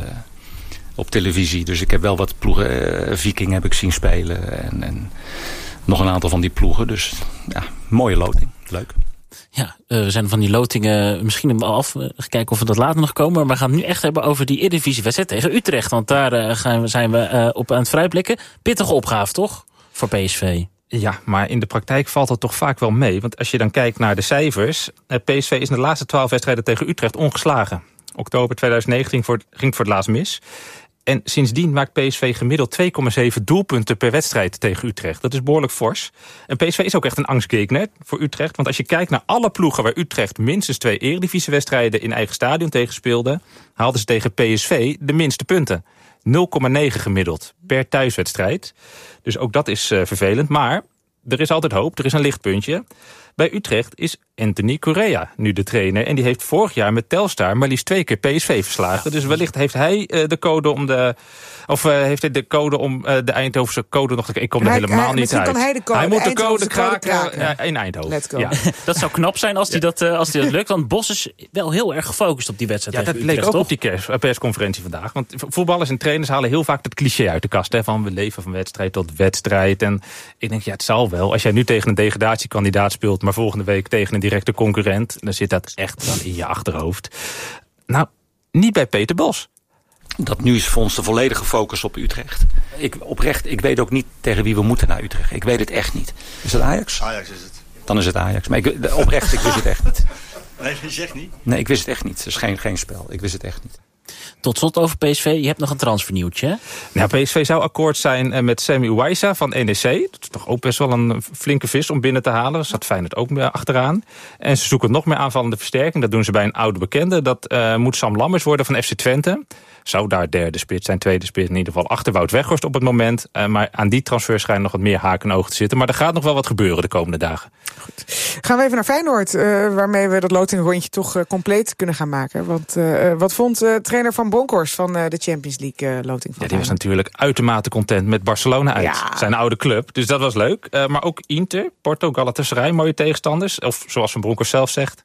Speaker 22: op televisie. Dus ik heb wel wat ploegen, uh, Viking heb ik zien spelen en, en nog een aantal van die ploegen. Dus ja, mooie loting, leuk.
Speaker 3: Ja, uh, we zijn van die lotingen misschien wel af. Uh, kijken of we dat later nog komen. Maar we gaan het nu echt hebben over die Eredivisie-wedstrijd tegen Utrecht. Want daar uh, gaan we, zijn we uh, op aan het vrijblikken. Pittige opgave, toch? Voor P S V.
Speaker 15: Ja, maar in de praktijk valt dat toch vaak wel mee. Want als je dan kijkt naar de cijfers. Uh, P S V is in de laatste twaalf wedstrijden tegen Utrecht ongeslagen. Oktober twintig negentien voor, ging het voor het laatst mis. En sindsdien maakt P S V gemiddeld twee komma zeven doelpunten per wedstrijd tegen Utrecht. Dat is behoorlijk fors. En P S V is ook echt een angstgegner voor Utrecht. Want als je kijkt naar alle ploegen waar Utrecht minstens twee Eredivisiewedstrijden in eigen stadion tegen speelde, haalden ze tegen P S V de minste punten. nul komma negen gemiddeld per thuiswedstrijd. Dus ook dat is uh, vervelend. Maar er is altijd hoop, er is een lichtpuntje. Bij Utrecht is Anthony Correa nu de trainer. En die heeft vorig jaar met Telstar maar liefst twee keer P S V verslagen. Dus wellicht heeft hij uh, de code om de... Of uh, heeft hij de code om uh, de Eindhovense code nog te... Ik kom er
Speaker 5: hij,
Speaker 15: helemaal
Speaker 5: hij,
Speaker 15: niet uit.
Speaker 5: Kan hij, de code,
Speaker 15: hij moet de,
Speaker 5: de
Speaker 15: code kraken,
Speaker 5: kraken.
Speaker 15: Uh, in Eindhoven.
Speaker 5: Let's go.
Speaker 15: Ja.
Speaker 3: Dat zou knap zijn als hij dat, uh, als hij dat lukt. Want Bos is wel heel erg gefocust op die wedstrijd.
Speaker 15: Ja, dat
Speaker 3: tegen
Speaker 15: leek
Speaker 3: Utrecht,
Speaker 15: ook
Speaker 3: toch?
Speaker 15: op die persconferentie vandaag. Want voetballers en trainers halen heel vaak het cliché uit de kast. Hè, van we leven van wedstrijd tot wedstrijd. En ik denk, ja, het zal wel. Als jij nu tegen een degradatiekandidaat speelt, maar volgende week tegen een directe concurrent, dan zit dat echt wel in je achterhoofd. Nou, niet bij Peter Bos.
Speaker 22: Dat nu is voor ons de volledige focus op Utrecht. Ik, oprecht, ik weet ook niet tegen wie we moeten naar Utrecht. Ik weet het echt niet. Is het Ajax? Ajax is het. Dan is het Ajax. Maar ik, oprecht, ik wist het echt niet. Nee, je zegt niet? Nee, ik wist het echt niet. Het is geen, geen spel. Ik wist het echt niet.
Speaker 3: Tot slot over P S V. Je hebt nog een transfernieuwtje, hè?
Speaker 15: Nou, P S V zou akkoord zijn met Semi Ouaissa van N E C. Dat is toch ook best wel een flinke vis om binnen te halen. Daar zat Feyenoord ook meer achteraan. En ze zoeken nog meer aanvallende versterking. Dat doen ze bij een oude bekende. Dat uh, moet Sam Lammers worden van F C Twente. Zou daar derde spits zijn, tweede spits in ieder geval achter Wout Weghorst op het moment. Uh, maar aan die transfer schijnt nog wat meer haken en ogen te zitten. Maar er gaat nog wel wat gebeuren de komende dagen.
Speaker 5: Goed. Gaan we even naar Feyenoord, uh, waarmee we dat lotingrondje toch uh, compleet kunnen gaan maken. Want uh, wat vond uh, trainer Van Bronckhorst van uh, de Champions League uh, loting van
Speaker 15: Ja, die was natuurlijk uitermate content met Barcelona uit. Ja. Zijn oude club, dus dat was leuk. Uh, maar ook Inter, Porto, Galatasaray, mooie tegenstanders. Of zoals Van Bronckhorst zelf zegt.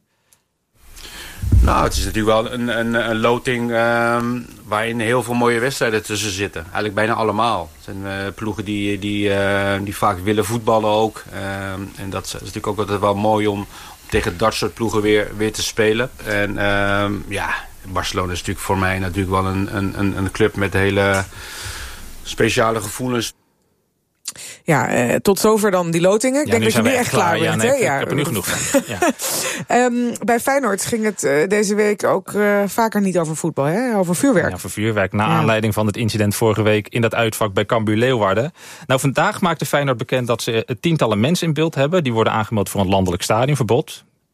Speaker 23: Nou, het is natuurlijk wel een, een, een loting uh, waarin heel veel mooie wedstrijden tussen zitten. Eigenlijk bijna allemaal. Het zijn uh, ploegen die, die, uh, die vaak willen voetballen ook. Uh, en dat is, is natuurlijk ook altijd wel mooi om, om tegen dat soort ploegen weer, weer te spelen. En uh, ja, Barcelona is natuurlijk voor mij natuurlijk wel een, een, een club met hele speciale gevoelens.
Speaker 5: Ja, uh, tot zover dan die lotingen. Ik
Speaker 15: ja,
Speaker 5: denk dat je nu echt klaar,
Speaker 15: klaar
Speaker 5: bent.
Speaker 15: Ja, nee,
Speaker 5: hè?
Speaker 15: ik,
Speaker 5: Ja.
Speaker 15: ik heb er nu genoeg van. Ja.
Speaker 5: um, bij Feyenoord ging het uh, deze week ook uh, vaker niet over voetbal, hè? Over vuurwerk.
Speaker 15: Ja, over vuurwerk. Na
Speaker 5: ja.
Speaker 15: aanleiding van het incident vorige week in dat uitvak bij Cambuur Leeuwarden. Nou, vandaag maakte Feyenoord bekend dat ze tientallen mensen in beeld hebben. Die worden aangemeld voor een landelijk stadionverbod.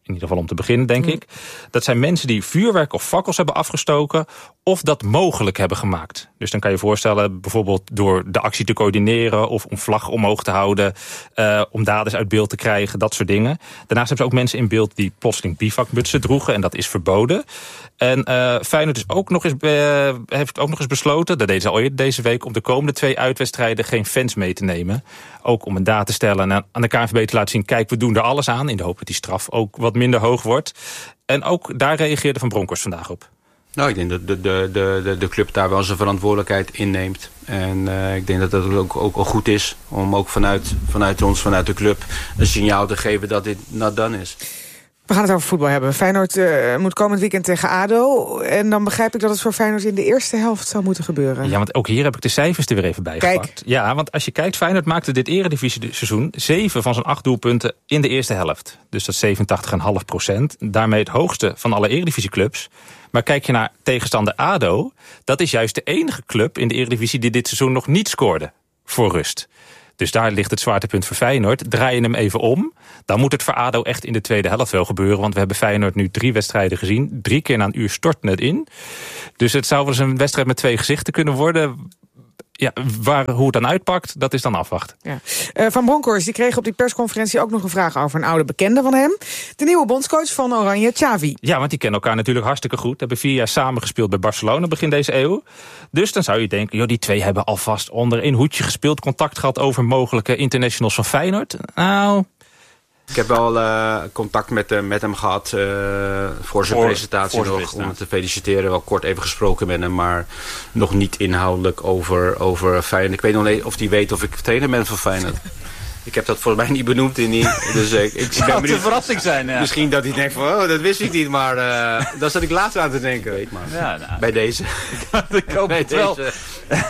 Speaker 15: in ieder geval om te beginnen, denk mm. ik. Dat zijn mensen die vuurwerk of fakkels hebben afgestoken of dat mogelijk hebben gemaakt. Dus dan kan je je voorstellen, bijvoorbeeld door de actie te coördineren of om vlag omhoog te houden, uh, om daders uit beeld te krijgen, dat soort dingen. Daarnaast hebben ze ook mensen in beeld die plotseling bivakmutsen droegen en dat is verboden. En uh, Feyenoord is ook nog eens, uh, heeft ook nog eens besloten, dat deden ze al eerder deze week, om de komende twee uitwedstrijden geen fans mee te nemen. Ook om een daad te stellen en aan de K N V B te laten zien, kijk, we doen er alles aan, in de hoop dat die straf ook wat minder hoog wordt. En ook daar reageerde Van Bronckhorst vandaag op.
Speaker 23: Nou, ik denk dat de, de, de, de club daar wel zijn verantwoordelijkheid inneemt. En uh, ik denk dat dat ook, ook al goed is om ook vanuit, vanuit ons, vanuit de club, een signaal te geven dat dit not done is.
Speaker 5: We gaan het over voetbal hebben. Feyenoord uh, moet komend weekend tegen A D O. En dan begrijp ik dat het voor Feyenoord in de eerste helft zou moeten gebeuren.
Speaker 15: Ja, want ook hier heb ik de cijfers er weer even bij
Speaker 5: Kijk.
Speaker 15: gepakt. Ja, want als je kijkt, Feyenoord maakte dit eredivisie-seizoen zeven van zijn acht doelpunten in de eerste helft. Dus dat is zevenentachtig komma vijf procent. Daarmee het hoogste van alle eredivisieclubs. Maar kijk je naar tegenstander A D O, dat is juist de enige club in de eredivisie die dit seizoen nog niet scoorde voor rust. Dus daar ligt het zwaartepunt voor Feyenoord. Draai je hem even om, dan moet het voor A D O echt in de tweede helft wel gebeuren. Want we hebben Feyenoord nu drie wedstrijden gezien. Drie keer na een uur stort net in. Dus het zou wel eens een wedstrijd met twee gezichten kunnen worden. Ja, waar, hoe het dan uitpakt, dat is dan afwachten.
Speaker 5: Ja. Uh, Van Bronckhorst, die kreeg op die persconferentie ook nog een vraag over een oude bekende van hem. De nieuwe bondscoach van Oranje, Xavi.
Speaker 15: Ja, want die kennen elkaar natuurlijk hartstikke goed. Hebben vier jaar samen gespeeld bij Barcelona begin deze eeuw. Dus dan zou je denken, joh, die twee hebben alvast onder één hoedje gespeeld, contact gehad over mogelijke internationals van Feyenoord. Nou...
Speaker 23: Ik heb wel uh, contact met, uh, met hem gehad uh, voor zijn voor, presentatie voor nog, presentatie. Om hem te feliciteren. Wel kort even gesproken met hem, maar nog niet inhoudelijk over, over Feyenoord. Ik weet nog niet of hij weet of ik trainer ben van Feyenoord. Ik heb dat volgens mij niet benoemd in die. Dus uh, ik, ik
Speaker 1: zou ben benieuwd, een verrassing zijn, ja.
Speaker 23: Misschien dat hij denkt van, oh, dat wist ik niet, maar uh, daar zat ik later aan te denken. Weet maar. Ja, nou, bij deze.
Speaker 1: Ik hoop
Speaker 23: bij
Speaker 1: het wel.
Speaker 23: Deze.